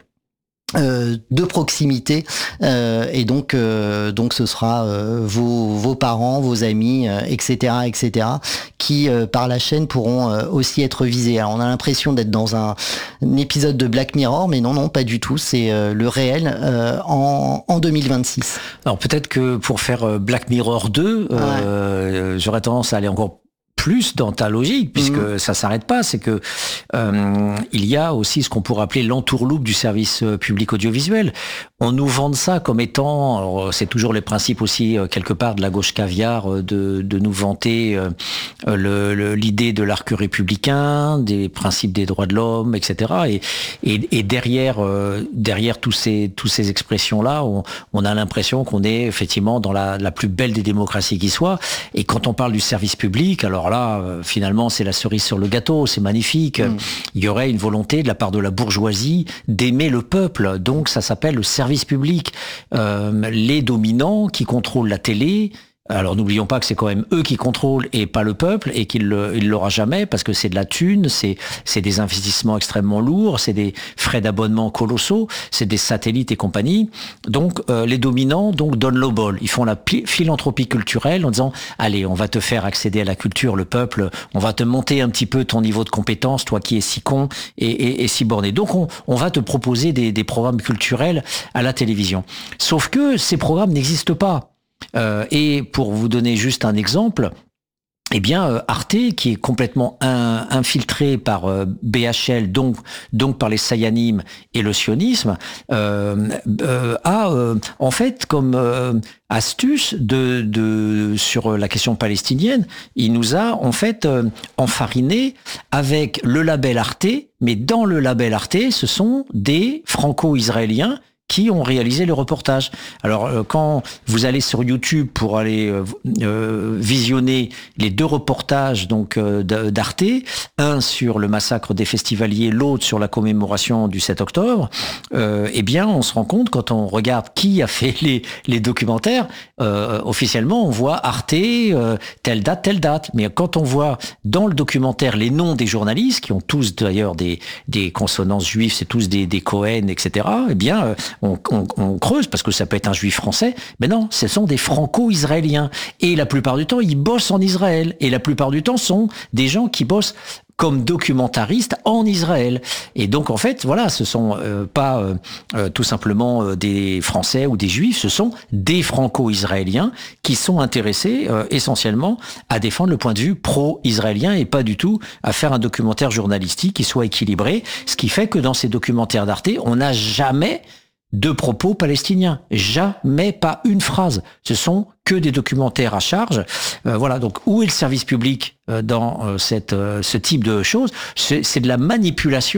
euh, de proximité euh, et donc euh, donc ce sera euh, vos vos parents, vos amis, euh, et cetera, et cetera, qui euh, par la chaîne pourront euh, aussi être visés. Alors on a l'impression d'être dans un, un épisode de Black Mirror, mais non non pas du tout. C'est euh, le réel euh, en en deux mille vingt-six. Alors peut-être que pour faire Black Mirror deux, euh, ouais. j'aurais tendance à aller encore plus dans ta logique, puisque mmh. ça s'arrête pas, c'est que euh, il y a aussi ce qu'on pourrait appeler l'entourloupe du service public audiovisuel. On nous vend ça comme étant, alors c'est toujours les principes aussi quelque part de la gauche caviar, de, de nous vanter euh, le, le, l'idée de l'arc républicain, des principes des droits de l'homme, et cetera. Et, et, et derrière, euh, derrière tous ces, tous ces expressions-là, on, on a l'impression qu'on est effectivement dans la, la plus belle des démocraties qui soit. Et quand on parle du service public, alors là, euh, finalement, c'est la cerise sur le gâteau, c'est magnifique. Mmh. Il y aurait une volonté de la part de la bourgeoisie d'aimer le peuple. Donc ça s'appelle le service public. Euh, les dominants qui contrôlent la télé, alors n'oublions pas que c'est quand même eux qui contrôlent et pas le peuple, et qu'il ne l'aura jamais parce que c'est de la thune, c'est, c'est des investissements extrêmement lourds, c'est des frais d'abonnement colossaux, c'est des satellites et compagnie. Donc euh, les dominants donc donnent le bol, ils font la philanthropie culturelle en disant allez, on va te faire accéder à la culture, le peuple, on va te monter un petit peu ton niveau de compétence, toi qui es si con et, et, et si borné. Donc on, on va te proposer des, des programmes culturels à la télévision. Sauf que ces programmes n'existent pas. Euh, et pour vous donner juste un exemple, eh bien euh, Arte, qui est complètement in, infiltré par euh, B H L, donc donc par les Sayanim et le sionisme, euh, euh, a euh, en fait comme euh, astuce de de sur la question palestinienne, il nous a en fait euh, enfariné avec le label Arte, mais dans le label Arte, ce sont des franco-israéliens qui ont réalisé le reportage. Alors, euh, quand vous allez sur YouTube pour aller euh, euh, visionner les deux reportages donc euh, d'Arte, un sur le massacre des festivaliers, l'autre sur la commémoration du sept octobre, euh, eh bien, on se rend compte, quand on regarde qui a fait les, les documentaires, euh, officiellement, on voit Arte, euh, telle date, telle date. Mais quand on voit dans le documentaire les noms des journalistes, qui ont tous d'ailleurs des, des consonances juives, c'est tous des, des Cohen, et cetera, eh bien, euh, On, on, on creuse parce que ça peut être un juif français, mais non, ce sont des franco-israéliens. Et la plupart du temps, ils bossent en Israël. Et la plupart du temps, sont des gens qui bossent comme documentaristes en Israël. Et donc, en fait, voilà, ce sont euh, pas euh, euh, tout simplement euh, des Français ou des Juifs, ce sont des Franco-Israéliens qui sont intéressés euh, essentiellement à défendre le point de vue pro-israélien et pas du tout à faire un documentaire journalistique qui soit équilibré. Ce qui fait que dans ces documentaires d'Arte, on n'a jamais de propos palestiniens. Jamais, pas une phrase. Ce sont que des documentaires à charge. Euh, voilà, donc où est le service public euh, dans euh, cette, euh, ce type de choses ? c'est, c'est de la manipulation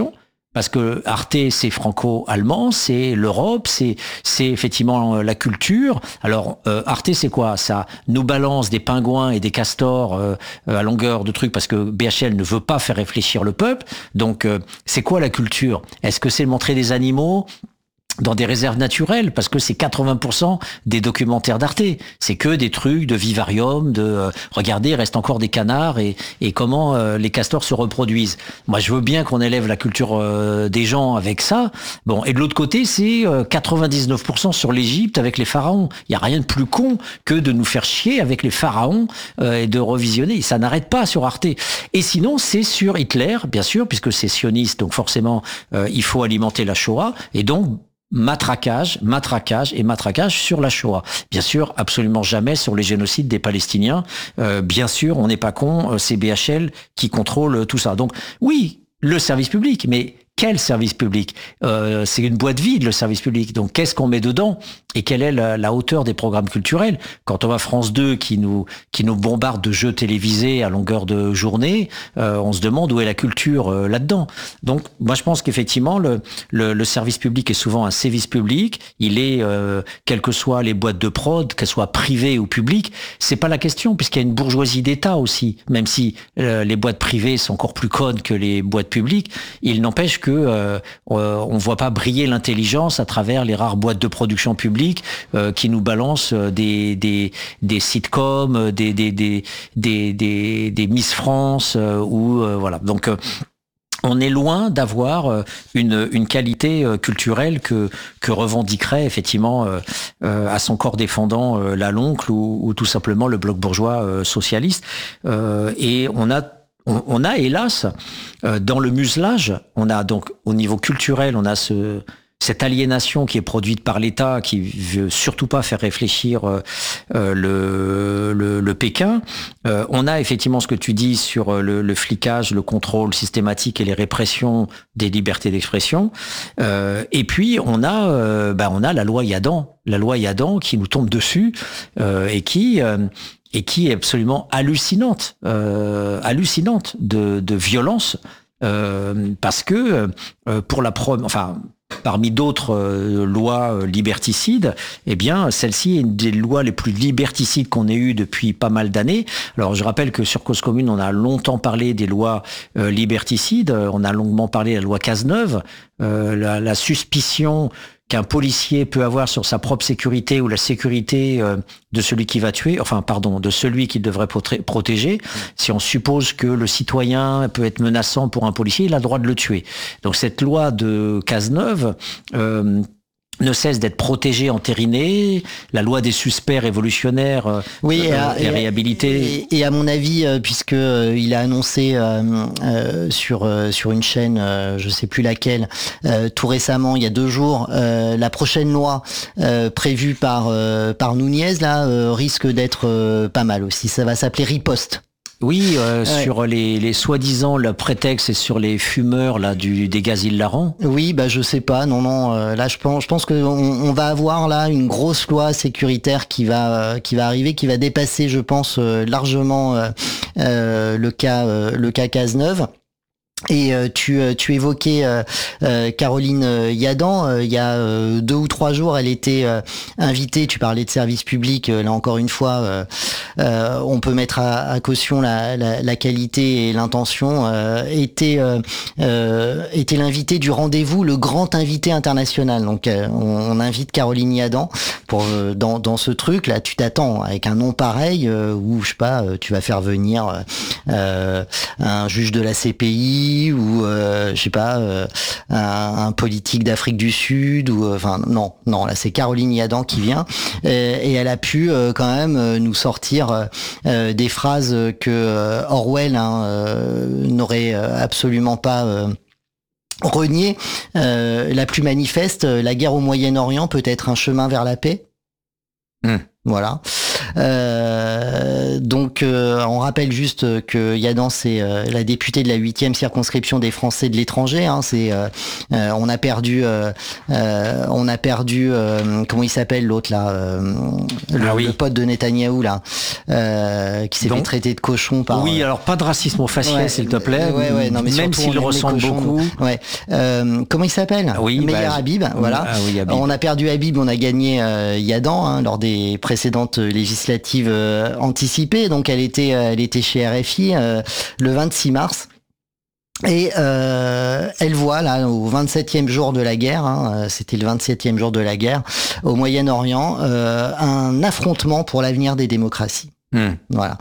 Parce que Arte, c'est franco-allemand, c'est l'Europe, c'est c'est effectivement la culture. Alors euh, Arte, c'est quoi? Ça nous balance des pingouins et des castors euh, à longueur de trucs parce que B H L ne veut pas faire réfléchir le peuple. Donc euh, c'est quoi la culture? Est-ce que c'est montrer des animaux dans des réserves naturelles, parce que c'est quatre-vingts pour cent des documentaires d'Arte. C'est que des trucs de vivarium, de euh, regardez, il reste encore des canards et, et comment euh, les castors se reproduisent. Moi, je veux bien qu'on élève la culture euh, des gens avec ça. Bon, et de l'autre côté, c'est euh, quatre-vingt-dix-neuf pour cent sur l'Égypte avec les pharaons. Il y a rien de plus con que de nous faire chier avec les pharaons euh, et de revisionner. Ça n'arrête pas sur Arte. Et sinon, c'est sur Hitler, bien sûr, puisque c'est sioniste, donc forcément, euh, il faut alimenter la Shoah. Et donc, matraquage, matraquage et matraquage sur la Shoah. Bien sûr, absolument jamais sur les génocides des Palestiniens. Euh, bien sûr, on n'est pas con, c'est B H L qui contrôle tout ça. Donc oui, le service public, mais quel service public? euh, C'est une boîte vide, le service public. Donc qu'est-ce qu'on met dedans? Et quelle est la, la hauteur des programmes culturels? Quand on voit France deux qui nous qui nous bombarde de jeux télévisés à longueur de journée, euh, on se demande où est la culture euh, là-dedans. Donc moi je pense qu'effectivement le, le le service public est souvent un service public. Il est euh, quelles que soient les boîtes de prod, qu'elles soient privées ou publiques, c'est pas la question puisqu'il y a une bourgeoisie d'État aussi. Même si euh, les boîtes privées sont encore plus connes que les boîtes publiques, il n'empêche que euh, on voit pas briller l'intelligence à travers les rares boîtes de production publique euh, qui nous balancent des des des sitcoms, des des des des des, des Miss France euh, ou euh, voilà. Donc euh, on est loin d'avoir une, une qualité culturelle que, que revendiquerait effectivement euh, euh, à son corps défendant euh, la Loncle ou, ou tout simplement le bloc bourgeois euh, socialiste. Euh, et on a On, on a, hélas, euh, dans le muselage, on a donc au niveau culturel, on a ce, cette aliénation qui est produite par l'État, qui veut surtout pas faire réfléchir euh, le, le, le Pékin. Euh, on a effectivement ce que tu dis sur le, le flicage, le contrôle systématique et les répressions des libertés d'expression. Euh, et puis on a, euh, bah, on a la loi Yadan, la loi Yadan qui nous tombe dessus euh, et qui euh, et qui est absolument hallucinante, euh, hallucinante de, de violence, euh, parce que euh, pour la pro, enfin parmi d'autres euh, lois euh, liberticides, eh bien celle-ci est une des lois les plus liberticides qu'on ait eues depuis pas mal d'années. Alors je rappelle que sur Cause Commune, on a longtemps parlé des lois euh, liberticides, on a longuement parlé de la loi Cazeneuve, euh, la, la suspicion qu'un policier peut avoir sur sa propre sécurité ou la sécurité euh, de celui qui va tuer, enfin pardon, de celui qu'il devrait protéger. Si on suppose que le citoyen peut être menaçant pour un policier, il a le droit de le tuer. Donc cette loi de Cazeneuve euh, ne cesse d'être protégée, entérinée. La loi des suspects révolutionnaires euh, oui, et, euh, et, est réhabilitée. Et, et à mon avis, euh, puisque euh, il a annoncé euh, euh, sur euh, sur une chaîne, euh, je sais plus laquelle, euh, tout récemment, il y a deux jours, euh, la prochaine loi euh, prévue par euh, par Nunez là euh, risque d'être euh, pas mal aussi. Ça va s'appeler Riposte. Oui, euh, ouais. sur les, les soi-disant le prétexte c'est sur les fumeurs là du des gaz hilarants. Oui, bah je sais pas, non non. Euh, là, je pense, je pense que on, on va avoir là une grosse loi sécuritaire qui va euh, qui va arriver, qui va dépasser, je pense, euh, largement euh, euh, le cas euh, le cas Cazeneuve. Et euh, tu, tu évoquais euh, euh, Caroline Yadan. Euh, il y a euh, deux ou trois jours, elle était euh, invitée. Tu parlais de service public. Euh, là encore une fois, euh, euh, on peut mettre à, à caution la, la, la qualité et l'intention. Euh, était euh, euh, était l'invité du rendez-vous, le grand invité international. Donc, euh, on, on invite Caroline Yadan pour euh, dans dans ce truc là. Tu t'attends avec un nom pareil euh, où je sais pas, tu vas faire venir euh, un juge de la C P I. Ou euh, je sais pas euh, un, un politique d'Afrique du Sud ou euh, enfin non non là c'est Caroline Yadan qui vient et, et elle a pu euh, quand même euh, nous sortir euh, des phrases que euh, Orwell hein, euh, n'aurait absolument pas euh, renié. Euh, la plus manifeste, la guerre au Moyen-Orient peut être un chemin vers la paix. Mmh. Voilà. Euh, donc, euh, on rappelle juste que Yadan, c'est euh, la députée de la huitième circonscription des Français de l'étranger. Hein, c'est, euh, euh, on a perdu, euh, euh, on a perdu, euh, comment il s'appelle l'autre là, euh, le, ah oui. le pote de Netanyahou là, euh, qui s'est donc, fait traiter de cochon par. Oui, alors pas de racisme au faciès, ouais, s'il te plaît. Ouais, ouais, non, mais même s'il ressemble beaucoup. Ouais. Euh, comment il s'appelle? Oui, Meyer bah, Habib. Voilà. Ah, oui, Habib. On a perdu Habib, on a gagné euh, Yadan hein, lors des précédentes législatives euh, anticipées. Donc elle était, elle était chez R F I euh, le vingt-six mars. Et euh, elle voit là au vingt-septième jour de la guerre, hein, c'était le vingt-septième jour de la guerre au Moyen-Orient, euh, un affrontement pour l'avenir des démocraties. Mmh. Voilà.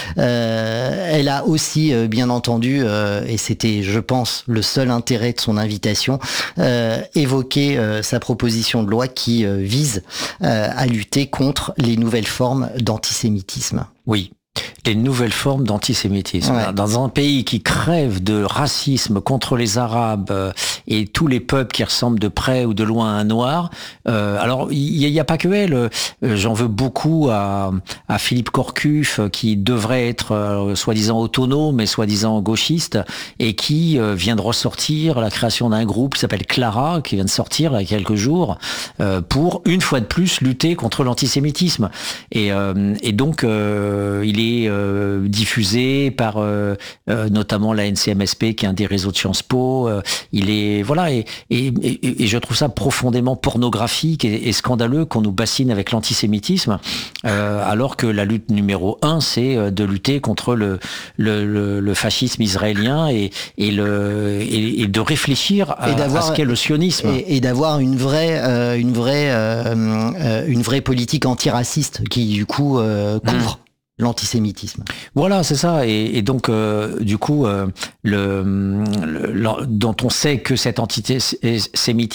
Euh, elle a aussi, euh, bien entendu, euh, et c'était, je pense, le seul intérêt de son invitation, euh, évoqué euh, sa proposition de loi qui euh, vise euh, à lutter contre les nouvelles formes d'antisémitisme. Oui. Les nouvelles formes d'antisémitisme. Ouais. Dans un pays qui crève de racisme contre les Arabes euh, et tous les peuples qui ressemblent de près ou de loin à un noir, euh, alors il n'y a, a pas que elle. Euh, j'en veux beaucoup à, à Philippe Corcuff, qui devrait être euh, soi-disant autonome mais soi-disant gauchiste, et qui euh, vient de ressortir la création d'un groupe qui s'appelle Clara, qui vient de sortir là, il y a quelques jours, euh, pour une fois de plus lutter contre l'antisémitisme. Et, euh, et donc euh, il est Euh, diffusé par euh, euh, notamment la N C M S P, qui est un des réseaux de Sciences Po. Euh, il est voilà et, et, et, et je trouve ça profondément pornographique et, et scandaleux qu'on nous bassine avec l'antisémitisme, euh, alors que la lutte numéro un, c'est de lutter contre le le, le, le fascisme israélien et, et le et, et de réfléchir à, à ce qu'est le sionisme et, et d'avoir une vraie euh, une vraie euh, euh, une vraie politique antiraciste qui du coup euh, couvre. Mmh. L'antisémitisme. Voilà, c'est ça. Et, et donc, euh, du coup, euh, le, le, le, dont on sait que cet antisémitisme